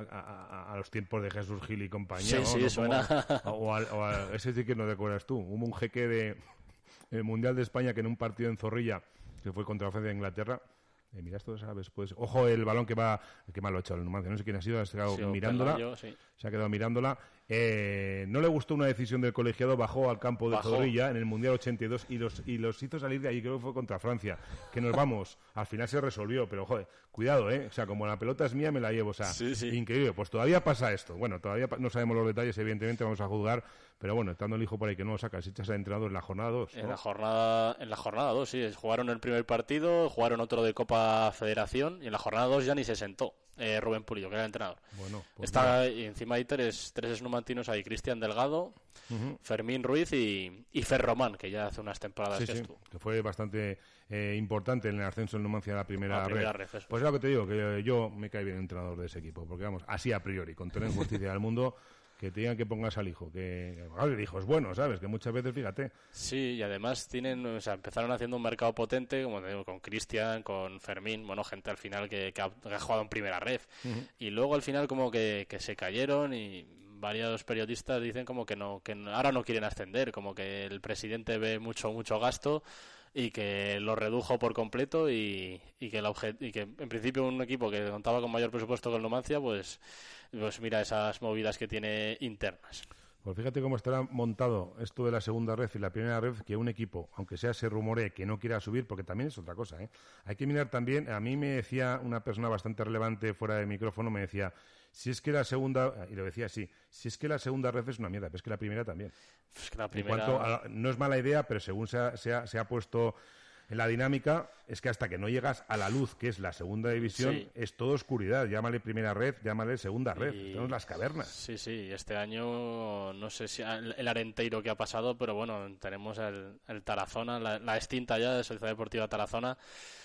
a los tiempos de Jesús Gil y compañía. Sí, ¿no? Suena. O a ese sí que no te acuerdas tú. Hubo un jeque del Mundial de España que en un partido en Zorrilla, que fue contra Francia e Inglaterra. Mira esto, ¿sabes? Pues, ojo el balón que mal lo ha hecho el Numancia. No sé quién ha sido, se ha quedado mirándola. Se ha quedado mirándola. No le gustó una decisión del colegiado, bajó al campo de Zorrilla en el Mundial 82 y los hizo salir de ahí, creo que fue contra Francia. Que nos vamos, al final se resolvió, pero joder, cuidado, ¿eh? O sea, como la pelota es mía, me la llevo, o sea, increíble. Pues todavía pasa esto. Bueno, todavía no sabemos los detalles, evidentemente, vamos a juzgar, pero bueno, estando el hijo por ahí que no lo sacas, echas al entrenador en la jornada 2, ¿no? En la jornada 2, sí. Jugaron el primer partido, jugaron otro de Copa Federación y en la jornada 2 ya ni se sentó Rubén Pulido, que era el entrenador. Bueno, pues y encima hay tres numantinos ahí, Cristian Delgado, Fermín Ruiz y Fer Román, que ya hace unas temporadas que fue bastante importante en el ascenso del Numancia a la primera red. Pues es lo que te digo, que yo me cae bien el entrenador de ese equipo, porque vamos, así a priori, con toda la injusticia del mundo, que te digan que pongas al hijo, que el hijo es bueno, ¿sabes? Que muchas veces, fíjate. Sí, y además empezaron haciendo un mercado potente, como te digo, con Cristian, con Fermín, bueno, gente al final que ha jugado en primera ref. Y luego al final como que se cayeron y varios periodistas dicen como que ahora no quieren ascender, como que el presidente ve mucho gasto y que lo redujo por completo y que en principio un equipo que contaba con mayor presupuesto que el Numancia, pues mira esas movidas que tiene internas. Pues fíjate cómo estará montado esto de la segunda red y la primera red, que un equipo, aunque sea se rumoree que no quiera subir, porque también es otra cosa, ¿eh? Hay que mirar también, a mí me decía una persona bastante relevante fuera de micrófono, me decía, si es que la segunda, y lo decía así, si es que la segunda red es una mierda, pero es que la primera también. Es que la primera... En cuanto no es mala idea, pero según se ha puesto en la dinámica, es que hasta que no llegas a la luz, que es la segunda división, es todo oscuridad. Llámale primera red, llámale segunda red. Tenemos las cavernas. Sí. Este año, no sé si el Arenteiro que ha pasado, pero bueno, tenemos el Tarazona, la extinta ya de Sociedad Deportiva Tarazona.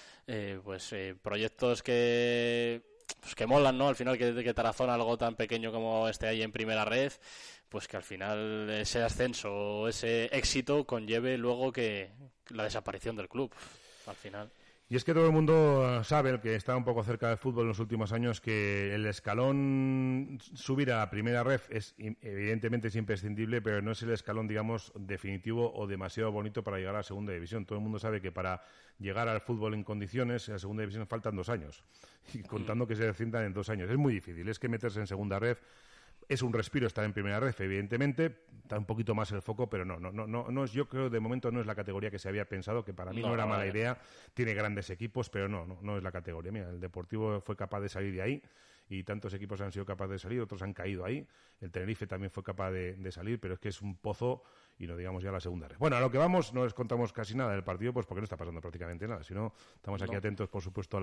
Proyectos que molan, ¿no? Al final que Tarazona, algo tan pequeño como esté ahí en primera red, pues que al final ese ascenso o ese éxito conlleve luego que la desaparición del club, al final. Y es que todo el mundo sabe, el que está un poco cerca del fútbol en los últimos años, que el escalón subir a la primera ref evidentemente es imprescindible, pero no es el escalón, digamos, definitivo o demasiado bonito para llegar a la segunda división. Todo el mundo sabe que para llegar al fútbol en condiciones, en la segunda división faltan 2 años. Y contando que se desciendan en 2 años. Es muy difícil, es que meterse en segunda ref es un respiro estar en primera ref, evidentemente, está un poquito más el foco, pero no es, yo creo de momento no es la categoría que se había pensado, que para mí no era mala idea, tiene grandes equipos, pero no es la categoría. Mira, el Deportivo fue capaz de salir de ahí y tantos equipos han sido capaces de salir, otros han caído ahí. El Tenerife también fue capaz de salir, pero es que es un pozo y no digamos ya la segunda red. Bueno, a lo que vamos, no les contamos casi nada del partido, pues porque no está pasando prácticamente nada. Si no, estamos aquí atentos, por supuesto,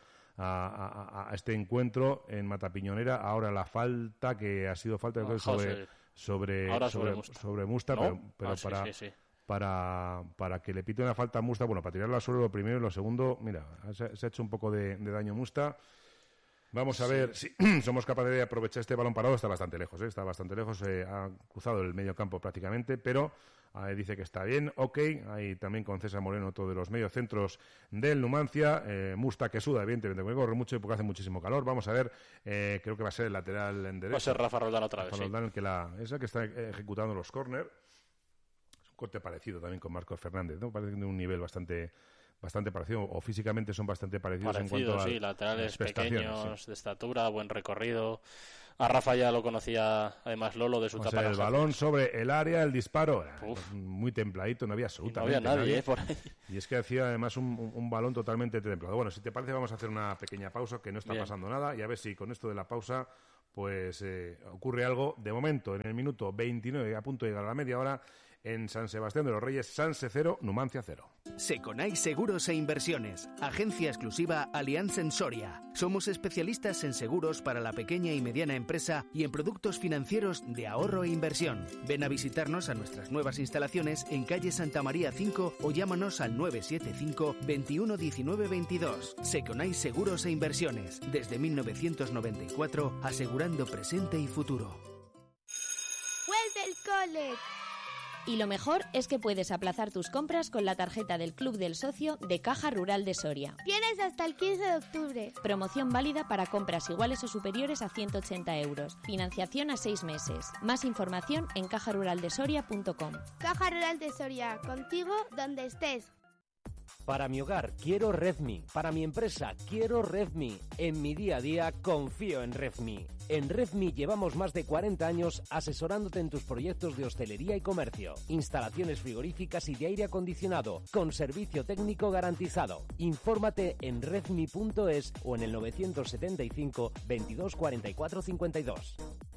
a este encuentro en Matapiñonera. Ahora la falta, que ha sido falta sobre Musta, ¿no? pero sí. Para que le pite una falta a Musta, bueno, para tirarla solo lo primero y lo segundo, mira, se ha hecho un poco de daño Musta. Vamos a ver si somos capaces de aprovechar este balón parado. Está bastante lejos, ha cruzado el medio campo prácticamente, pero dice que está bien, ok. Hay también con César Moreno, otro de los mediocentros del Numancia. Musta, que suda, evidentemente, porque corre mucho y porque hace muchísimo calor. Vamos a ver, creo que va a ser el lateral en derecho. Va a ser Rafa Roldán otra vez, Rafa Roldán, esa que está ejecutando los córner. Es un corte parecido también con Marcos Fernández, ¿no? Parece que de un nivel bastante parecido, o físicamente son bastante parecidos en cuanto a laterales pequeños, de estatura, buen recorrido. A Rafa ya lo conocía, además, Lolo, de su etapa. El balón sobre el área, el disparo, muy templadito, no había absolutamente nadie por ahí. Y es que hacía además un balón totalmente templado. Bueno, si te parece, vamos a hacer una pequeña pausa, que no está pasando nada, y a ver si con esto de la pausa pues ocurre algo. De momento, en el minuto 29, a punto de llegar a la media hora, en San Sebastián de los Reyes, Sanse 0, Numancia 0. Seconai Seguros e Inversiones, agencia exclusiva Allianz en Soria. Somos especialistas en seguros para la pequeña y mediana empresa y en productos financieros de ahorro e inversión. Ven a visitarnos a nuestras nuevas instalaciones en calle Santa María 5 o llámanos al 975 21 19 22. Seconai Seguros e Inversiones, desde 1994, asegurando presente y futuro. ¡Vuelve el cole! Y lo mejor es que puedes aplazar tus compras con la tarjeta del Club del Socio de Caja Rural de Soria. Tienes hasta el 15 de octubre. Promoción válida para compras iguales o superiores a 180 euros. Financiación a 6 meses. Más información en cajaruraldesoria.com. Caja Rural de Soria, contigo donde estés. Para mi hogar quiero Redmi. Para mi empresa quiero Redmi. En mi día a día confío en Redmi. En Redmi llevamos más de 40 años asesorándote en tus proyectos de hostelería y comercio. Instalaciones frigoríficas y de aire acondicionado, con servicio técnico garantizado. Infórmate en redmi.es o en el 975 22 44 52.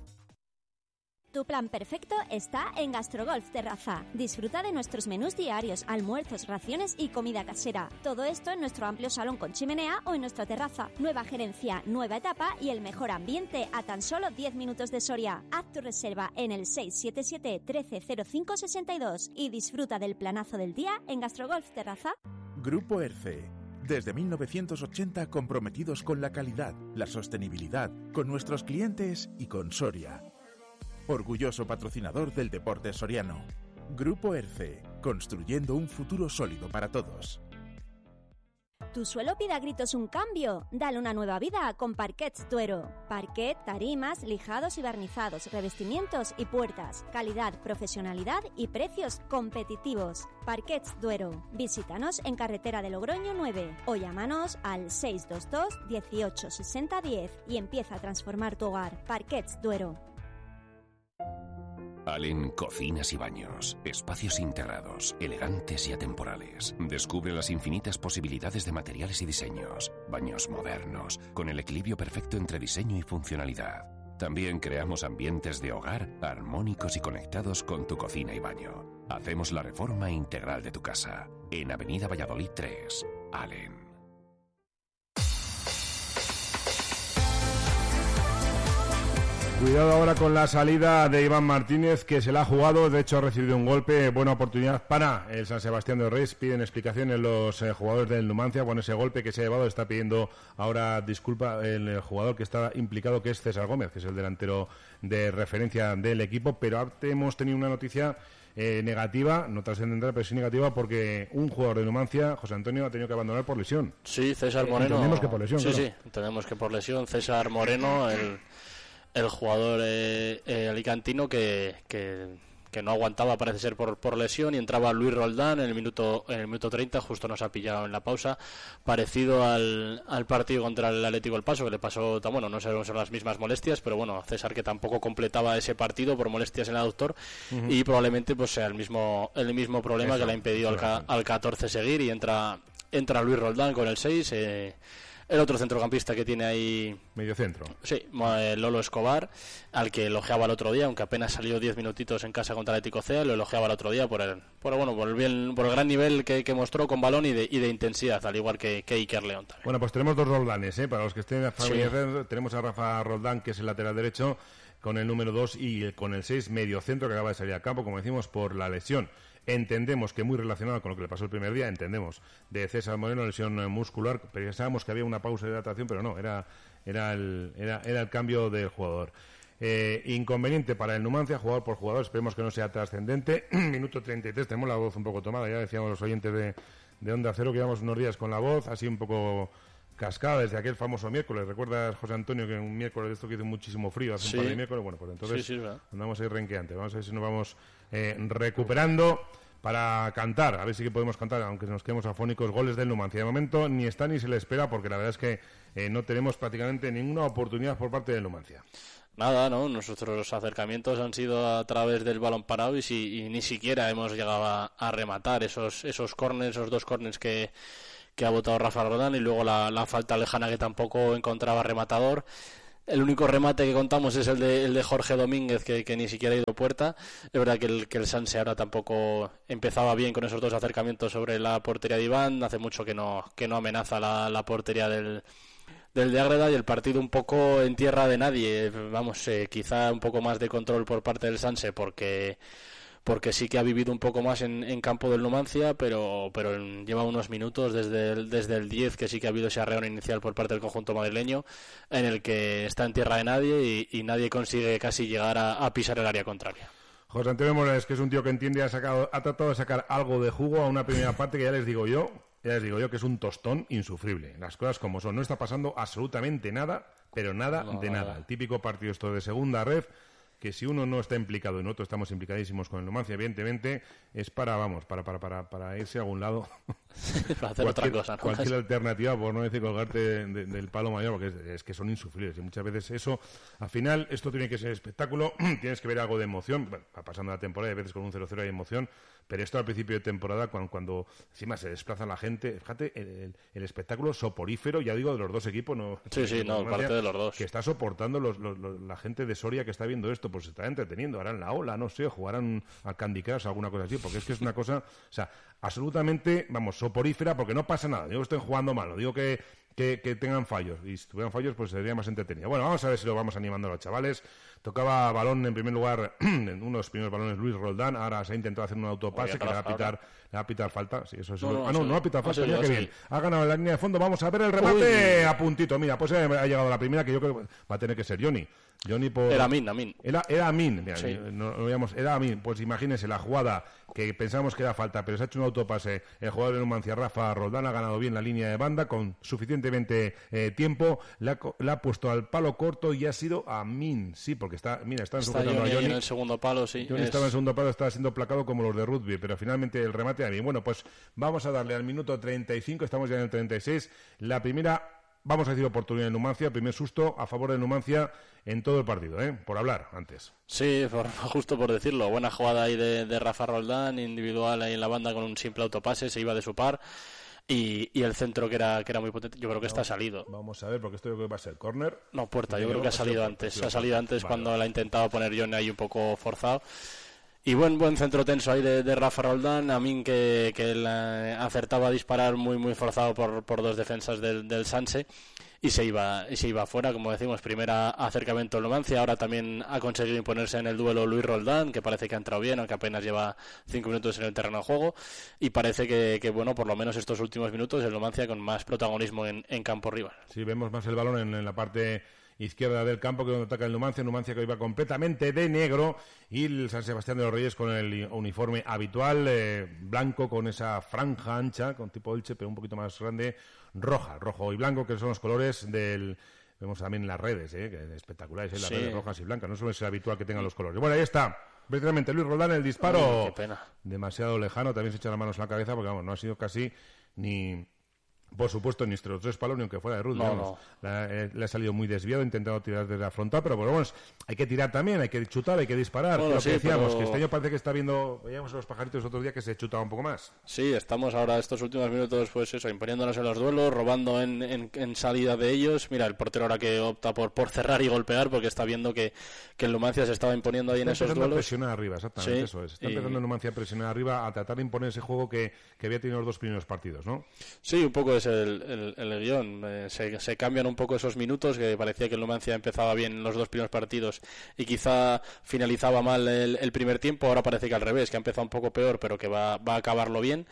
Tu plan perfecto está en Gastrogolf Terraza. Disfruta de nuestros menús diarios, almuerzos, raciones y comida casera. Todo esto en nuestro amplio salón con chimenea o en nuestra terraza. Nueva gerencia, nueva etapa y el mejor ambiente a tan solo 10 minutos de Soria. Haz tu reserva en el 677 1305 62 y disfruta del planazo del día en Gastrogolf Terraza. Grupo ERCE. Desde 1980 comprometidos con la calidad, la sostenibilidad, con nuestros clientes y con Soria. Orgulloso patrocinador del deporte soriano. Grupo ERCE, construyendo un futuro sólido para todos. ¿Tu suelo pide a gritos un cambio? Dale una nueva vida con Parquets Duero. Parquet, tarimas, lijados y barnizados, revestimientos y puertas. Calidad, profesionalidad y precios competitivos. Parquets Duero. Visítanos en Carretera de Logroño 9 o llámanos al 622 18 60 10 y empieza a transformar tu hogar. Parquets Duero. Allen Cocinas y Baños. Espacios integrados, elegantes y atemporales. Descubre las infinitas posibilidades de materiales y diseños. Baños modernos, con el equilibrio perfecto entre diseño y funcionalidad. También creamos ambientes de hogar armónicos y conectados con tu cocina y baño. Hacemos la reforma integral de tu casa. En Avenida Valladolid 3, Allen. Cuidado ahora con la salida de Iván Martínez, que se la ha jugado, de hecho ha recibido un golpe. Buena oportunidad para el San Sebastián de los Reyes. Piden explicaciones los jugadores del Numancia con ese golpe que se ha llevado. Está pidiendo ahora disculpa el jugador que está implicado, que es César Gómez, que es el delantero de referencia del equipo. Pero hemos tenido una noticia negativa, no trascendental, pero sí negativa, porque un jugador de Numancia, José Antonio, ha tenido que abandonar por lesión. Sí, César Moreno. Entendemos que por lesión. Sí, claro. sí, entendemos que por lesión. César Moreno, el jugador alicantino que no aguantaba, parece ser, por lesión, y entraba Luis Roldán en el minuto 30, justo nos ha pillado en la pausa, parecido al partido contra el Atlético El Paso, que le pasó, bueno, no sabemos, son las mismas molestias, pero bueno, César, que tampoco completaba ese partido por molestias en el aductor, y probablemente pues sea el mismo problema que le ha impedido al 14 seguir, y entra Luis Roldán con el 6, El otro centrocampista que tiene ahí... Medio centro. Sí, Lolo Escobar, al que elogiaba el otro día, aunque apenas salió 10 minutitos en casa contra el Atlético C, lo elogiaba el otro día por el gran nivel que mostró con balón y de intensidad, al igual que Iker León también. Bueno, pues tenemos 2 Roldanes, para los que estén familiarizados, tenemos a Rafa Roldán, que es el lateral derecho, con el número 2 y con el 6 medio centro, que acaba de salir a campo, como decimos, por la lesión. Entendemos que muy relacionado con lo que le pasó el primer día, de César Moreno, lesión muscular. Pensábamos que había una pausa de hidratación, pero no, era el cambio del jugador. Inconveniente para el Numancia, jugador por jugador, esperemos que no sea trascendente. Minuto 33, tenemos la voz un poco tomada, ya decíamos los oyentes de Onda Cero que llevamos unos días con la voz así un poco cascada desde aquel famoso miércoles. ¿Recuerdas, José Antonio, que un miércoles de esto que hizo muchísimo frío hace un par de miércoles? Bueno, pues entonces andamos ahí renqueantes. Vamos a ver si nos vamos recuperando para cantar, a ver si que podemos cantar, aunque nos quedemos afónicos, goles del Numancia. De momento ni está ni se le espera, porque la verdad es que no tenemos prácticamente ninguna oportunidad por parte del Numancia. Nada, ¿no? Nuestros acercamientos han sido a través del balón parado y ni siquiera hemos llegado a rematar esos corners, esos 2 corners que ha botado Rafa Roldán, y luego la falta lejana que tampoco encontraba rematador. El único remate que contamos es el de Jorge Domínguez, que ni siquiera ha ido puerta. Es verdad que el Sanse ahora tampoco empezaba bien con esos 2 acercamientos sobre la portería de Iván. Hace mucho que no amenaza la portería del de Ágreda, y el partido un poco en tierra de nadie. Vamos, quizá un poco más de control por parte del Sanse, porque sí que ha vivido un poco más en campo del Numancia, pero lleva unos minutos desde el 10 que sí que ha habido ese arreón inicial por parte del conjunto madrileño, en el que está en tierra de nadie y nadie consigue casi llegar a pisar el área contraria. José Antonio Morales, que es un tío que entiende, ha tratado de sacar algo de jugo a una primera parte que ya les digo yo que es un tostón insufrible. Las cosas como son, no está pasando absolutamente nada, pero nada de nada. El típico partido esto de segunda ref, que si uno no está implicado y nosotros estamos implicadísimos con el Numancia, evidentemente es para irse a algún lado. Para hacer otra cosa, ¿no? Cualquier alternativa, por no decir colgarte del palo mayor, porque es que son insufribles. Y muchas veces eso, al final, esto tiene que ser espectáculo, tienes que ver algo de emoción. Bueno, va pasando la temporada, y a veces con un 0-0 hay emoción, pero esto al principio de temporada, cuando encima se desplaza la gente, fíjate, el espectáculo soporífero, ya digo, de los 2 equipos, no. Sí, parte de los 2. Que está soportando la gente de Soria que está viendo esto, pues se está entreteniendo, harán la ola, no sé, jugarán al Candy Crush, alguna cosa así, porque es que es una cosa, o sea, absolutamente, soporífera, porque no pasa nada. Digo que estén jugando mal, no digo que tengan fallos, y si tuvieran fallos pues sería más entretenido. Bueno, vamos a ver si lo vamos animando a los chavales. Tocaba balón en primer lugar, en uno de los primeros balones, Luis Roldán. Ahora se ha intentado hacer un autopase que le va a pitar falta. Sí, eso es. No ha pitado falta, mira qué bien. Ha ganado en la línea de fondo. Vamos a ver el remate a puntito. Mira, pues ha llegado la primera, que yo creo que va a tener que ser Johnny. Era Amin. Era Amin. Mira, sí. Era Amin. Pues imagínense la jugada que pensábamos que era falta, pero se ha hecho un autopase. El jugador de Numancia, Rafa Roldán, ha ganado bien la línea de banda con suficientemente tiempo. La ha puesto al palo corto y ha sido Amin. Sí, porque están sujetando a Johnny en el segundo palo, sí. Johnny estaba en el segundo palo, estaba siendo placado como los de rugby, pero finalmente el remate a Amin. Bueno, pues vamos a darle al minuto 35, estamos ya en el 36. La primera, vamos a decir, oportunidad de Numancia, primer susto a favor de Numancia en todo el partido, por hablar antes. Sí, justo por decirlo. Buena jugada ahí de Rafa Roldán, individual ahí en la banda con un simple autopase, se iba de su par. Y el centro que era muy potente, yo creo que está salido. Vamos a ver, porque esto yo creo que va a ser córner. No, puerta, yo creo que ha salido antes. Ha salido antes cuando la ha intentado poner Johnny ahí un poco forzado. Y buen centro tenso ahí de Rafa Roldán. Amin que acertaba a disparar muy forzado por 2 defensas del Sanse. Y se iba afuera, como decimos, primera acercamiento al Numancia. Ahora también ha conseguido imponerse en el duelo Luis Roldán, que parece que ha entrado bien, aunque apenas lleva 5 minutos en el terreno de juego. Y parece que bueno, por lo menos estos últimos minutos el Numancia con más protagonismo en campo rival. Sí, vemos más el balón en la parte izquierda del campo, que donde ataca el Numancia que iba completamente de negro, y el San Sebastián de los Reyes con el uniforme habitual, blanco, con esa franja ancha, con tipo Elche, pero un poquito más grande, rojo y blanco, que son los colores del... Vemos también en las redes, que espectaculares, las redes rojas y blancas, no suele ser habitual que tengan los colores. Bueno, ahí está, precisamente Luis Roldán, el disparo, qué pena. Demasiado lejano, también se echa las manos en la cabeza, porque vamos, no ha sido casi ni Por supuesto, ni nuestros 3 palos ni aunque fuera de Ruth. No. Le ha salido muy desviado, intentado tirar desde la frontal, pero bueno, hay que tirar también, hay que chutar, hay que disparar. Bueno, lo que decíamos, pero... que este año parece que está viendo, veíamos a los pajaritos otro día que se chutaba un poco más. Sí, estamos ahora estos últimos minutos, pues eso, imponiéndonos en los duelos, robando en salida de ellos. Mira, el portero ahora que opta por cerrar y golpear, porque está viendo que el Numancia se estaba imponiendo ahí en esos duelos. A presionar arriba, exactamente, eso es. Está empezando el Numancia a presionar arriba, a tratar de imponer ese juego que había tenido los 2 primeros partidos, ¿no? Sí, un poco es el guión. Se cambian un poco esos minutos, que parecía que el Numancia empezaba bien los 2 primeros partidos y quizá finalizaba mal el primer tiempo. Ahora parece que al revés, que ha empezado un poco peor, pero que va a acabarlo bien.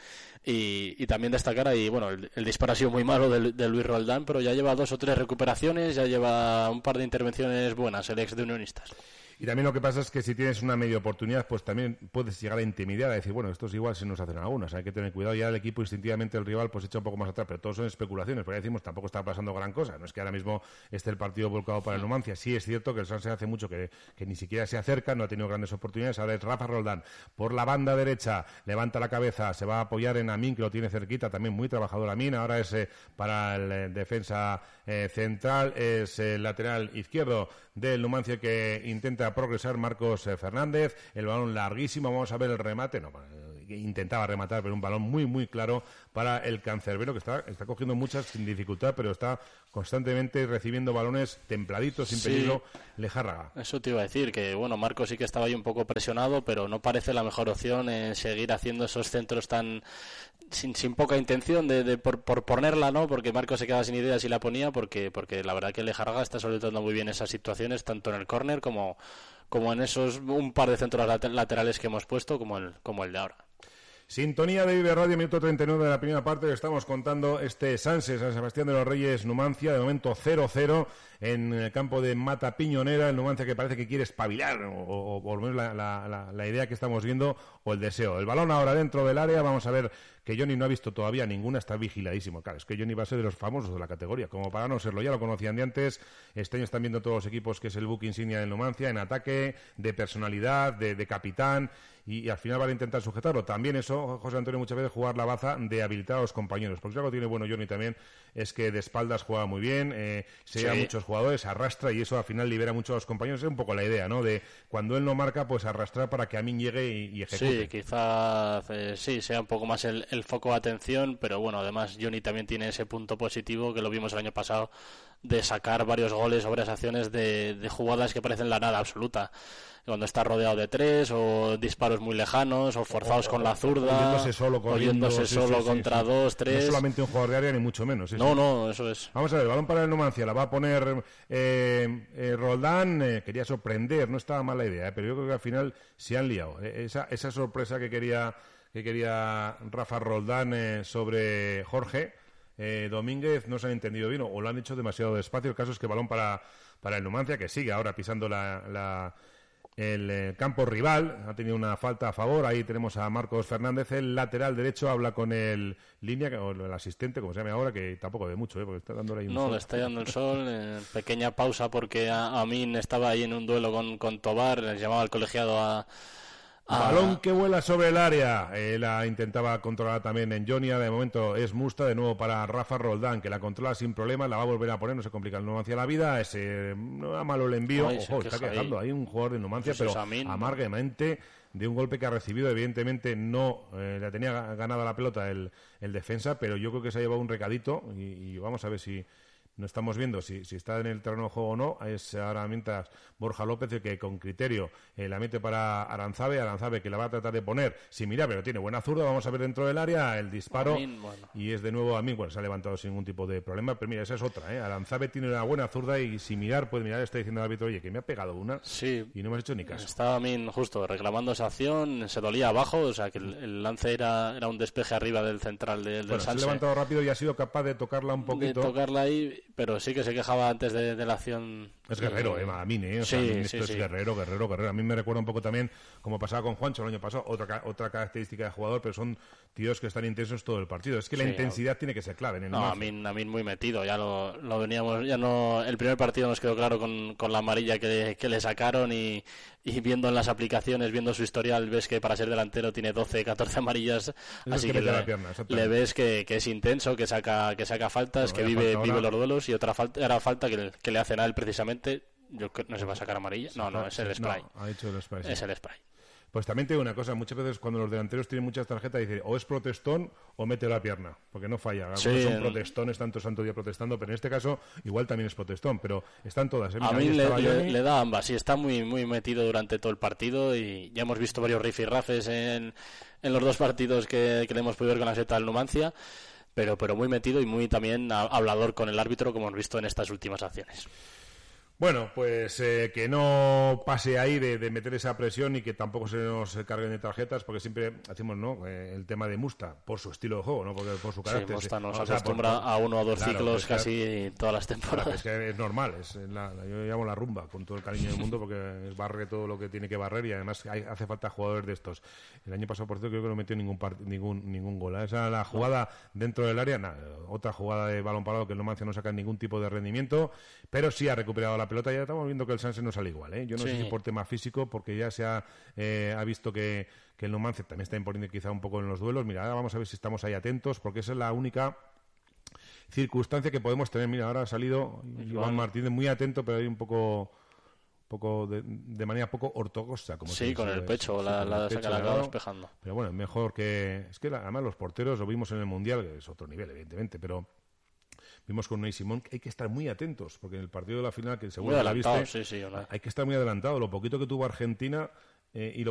Y también destacar ahí, bueno, el disparo ha sido muy malo de Luis Roldán, pero ya lleva 2 o 3 recuperaciones, ya lleva un par de intervenciones buenas el ex de Unionistas. Y también lo que pasa es que si tienes una media oportunidad, pues también puedes llegar a intimidar, a decir, bueno, estos igual se nos hacen algunas, hay que tener cuidado. Ya el equipo instintivamente, el rival, pues echa un poco más atrás, pero todos son especulaciones, porque decimos, tampoco está pasando gran cosa, no es que ahora mismo esté el partido volcado para el Numancia. Sí es cierto que el Sanse hace mucho que ni siquiera se acerca, no ha tenido grandes oportunidades. Ahora es Rafa Roldán por la banda derecha, levanta la cabeza, se va a apoyar en Amin, que lo tiene cerquita, también muy trabajador Amin. Ahora es para el defensa central, es el lateral izquierdo del Numancia, que intenta progresar Marcos Fernández. El balón larguísimo, vamos a ver el remate, intentaba rematar, pero un balón muy muy claro para el cancerbero, que está cogiendo muchas sin dificultad, pero está constantemente recibiendo balones templaditos, sin peligro. Lejárraga. Eso te iba a decir, que bueno, Marcos sí que estaba ahí un poco presionado, pero no parece la mejor opción seguir haciendo esos centros tan sin poca intención por ponerla, ¿no? Porque Marcos se quedaba sin ideas y la ponía, porque la verdad que Lejárraga está solventando muy bien esas situaciones, tanto en el córner como en esos un par de centros laterales que hemos puesto, como el de ahora. Sintonía de Vive Radio, minuto 39 de la primera parte. Estamos contando este Sanse, San Sebastián de los Reyes, Numancia, de momento 0-0 en el campo de Mata Piñonera. El Numancia que parece que quiere espabilar, o por lo menos la idea que estamos viendo, o el deseo. El balón ahora dentro del área, vamos a ver que Johnny no ha visto todavía ninguna, está vigiladísimo. Claro, es que Johnny va a ser de los famosos de la categoría, como para no serlo, ya lo conocían de antes. Este año están viendo todos los equipos que es el buque insignia del Numancia, en ataque, de personalidad, de capitán, y al final van a intentar sujetarlo. También eso, José Antonio, muchas veces jugar la baza de habilitar a los compañeros, porque si algo tiene bueno Johnny también es que de espaldas juega muy bien, se lleva muchos jugadores, arrastra, y eso al final libera mucho a los compañeros. Es un poco la idea, ¿no? De cuando él no marca, pues arrastrar para que Amin llegue y ejecute. Sí, quizás sea un poco más el foco de atención, pero bueno, además Johnny también tiene ese punto positivo que lo vimos el año pasado, de sacar varios goles o varias acciones de jugadas que parecen la nada absoluta, cuando está rodeado de 3, o disparos muy lejanos, o forzados con la zurda, oyéndose solo contra 2, 3. No solamente un jugador de área, ni mucho menos. No, eso es. Vamos a ver, el balón para el Numancia, la va a poner Roldán. Quería sorprender, no estaba mala idea, pero yo creo que al final se han liado. Esa sorpresa que quería Rafa Roldán sobre Jorge Domínguez, no se han entendido bien, o lo han hecho demasiado despacio. El caso es que balón para el Numancia, que sigue ahora pisando el campo rival. Ha tenido una falta a favor. Ahí tenemos a Marcos Fernández, el lateral derecho, habla con el línea, o el asistente, como se llama ahora, que tampoco ve mucho, porque está dándole ahí un sol. Le está dando el sol. Pequeña pausa porque Amin estaba ahí en un duelo con Tobar, les llamaba al colegiado a balón que vuela sobre el área. La intentaba controlar también en Jonia. De momento es Musta, de nuevo para Rafa Roldán, que la controla sin problema. La va a volver a poner, no se complica el Numancia la vida. No a malo el envío. Ojo, está quejando ahí un jugador de Numancia, pero amargamente, de un golpe que ha recibido. Evidentemente no la tenía ganada la pelota el defensa, pero yo creo que se ha llevado un recadito, y vamos a ver si no estamos viendo si está en el terreno de juego o no. Es ahora mientras Borja López el que con criterio la mete para Aranzabe, que la va a tratar de poner sin mirar, pero tiene buena zurda. Vamos a ver dentro del área el disparo. Y es de nuevo Amin. Bueno, se ha levantado sin ningún tipo de problema, pero mira, esa es otra, Aranzabe tiene una buena zurda y sin mirar, puede mirar, está diciendo al árbitro, oye, que me ha pegado una, y no hemos hecho ni caso. Estaba Amin justo reclamando esa acción, se dolía abajo, o sea que el lance era un despeje arriba del central del Sanse. Se ha levantado rápido y ha sido capaz de tocarla un poquito. De tocarla ahí, pero sí que se quejaba antes de la acción. Es guerrero, Amin, o sea, sí, Amin esto es guerrero. A mí me recuerda un poco también, como pasaba con Juancho el año pasado, otra característica de jugador, pero son tíos que están intensos todo el partido. Es que la intensidad tiene que ser clave. Amin muy metido, ya lo veníamos, ya no. El primer partido nos quedó claro con la amarilla que le sacaron y viendo en las aplicaciones, viendo su historial, ves que para ser delantero tiene 12, 14 amarillas, así que le ves que es intenso, que saca faltas, que vive los duelos, y otra falta que le hacen a él precisamente. Yo creo que no se va a sacar amarilla. No, es el spray. No, ha dicho el spray. Es el spray. Pues también te digo una cosa, muchas veces cuando los delanteros tienen muchas tarjetas dicen o es protestón o mete la pierna, porque no falla. Algunos son protestones, tanto santo día protestando, pero en este caso igual también es protestón, pero están todas. A mí le da ambas, sí, está muy metido durante todo el partido, y ya hemos visto varios rifirrafes en los dos partidos que le hemos podido ver con la seta del Numancia, pero muy metido y muy también hablador con el árbitro, como hemos visto en estas últimas acciones. Bueno, pues que no pase ahí de meter esa presión y que tampoco se nos carguen de tarjetas, porque siempre hacemos el tema de Musta por su estilo de juego, no porque por su carácter. Sí, Musta nos acostumbra a uno o dos ciclos casi todas las temporadas. Es que es normal, yo llamo la rumba con todo el cariño del mundo, porque barre todo lo que tiene que barrer, y además hace falta jugadores de estos. El año pasado, por cierto, creo que no metió ningún gol. Esa la jugada dentro del área, otra jugada de balón parado que el Numancia no saca ningún tipo de rendimiento, pero sí ha recuperado la pelota. Ya estamos viendo que el Sanse no sale igual, Yo no sé si por tema físico, porque ya se ha visto que el Numancia también está imponiendo quizá un poco en los duelos. Mira, ahora vamos a ver si estamos ahí atentos, porque esa es la única circunstancia que podemos tener. Mira, ahora ha salido Iván Martínez muy atento, pero hay un poco de manera poco ortodoxa, como sí, con el pecho, la acaba despejando. Pero bueno, mejor que... Es que además los porteros lo vimos en el Mundial, que es otro nivel, evidentemente, pero... Vimos con Unai Simón que hay que estar muy atentos, porque en el partido de la final, que seguro que la viste, sí, hay que estar muy adelantado. Lo poquito que tuvo Argentina y lo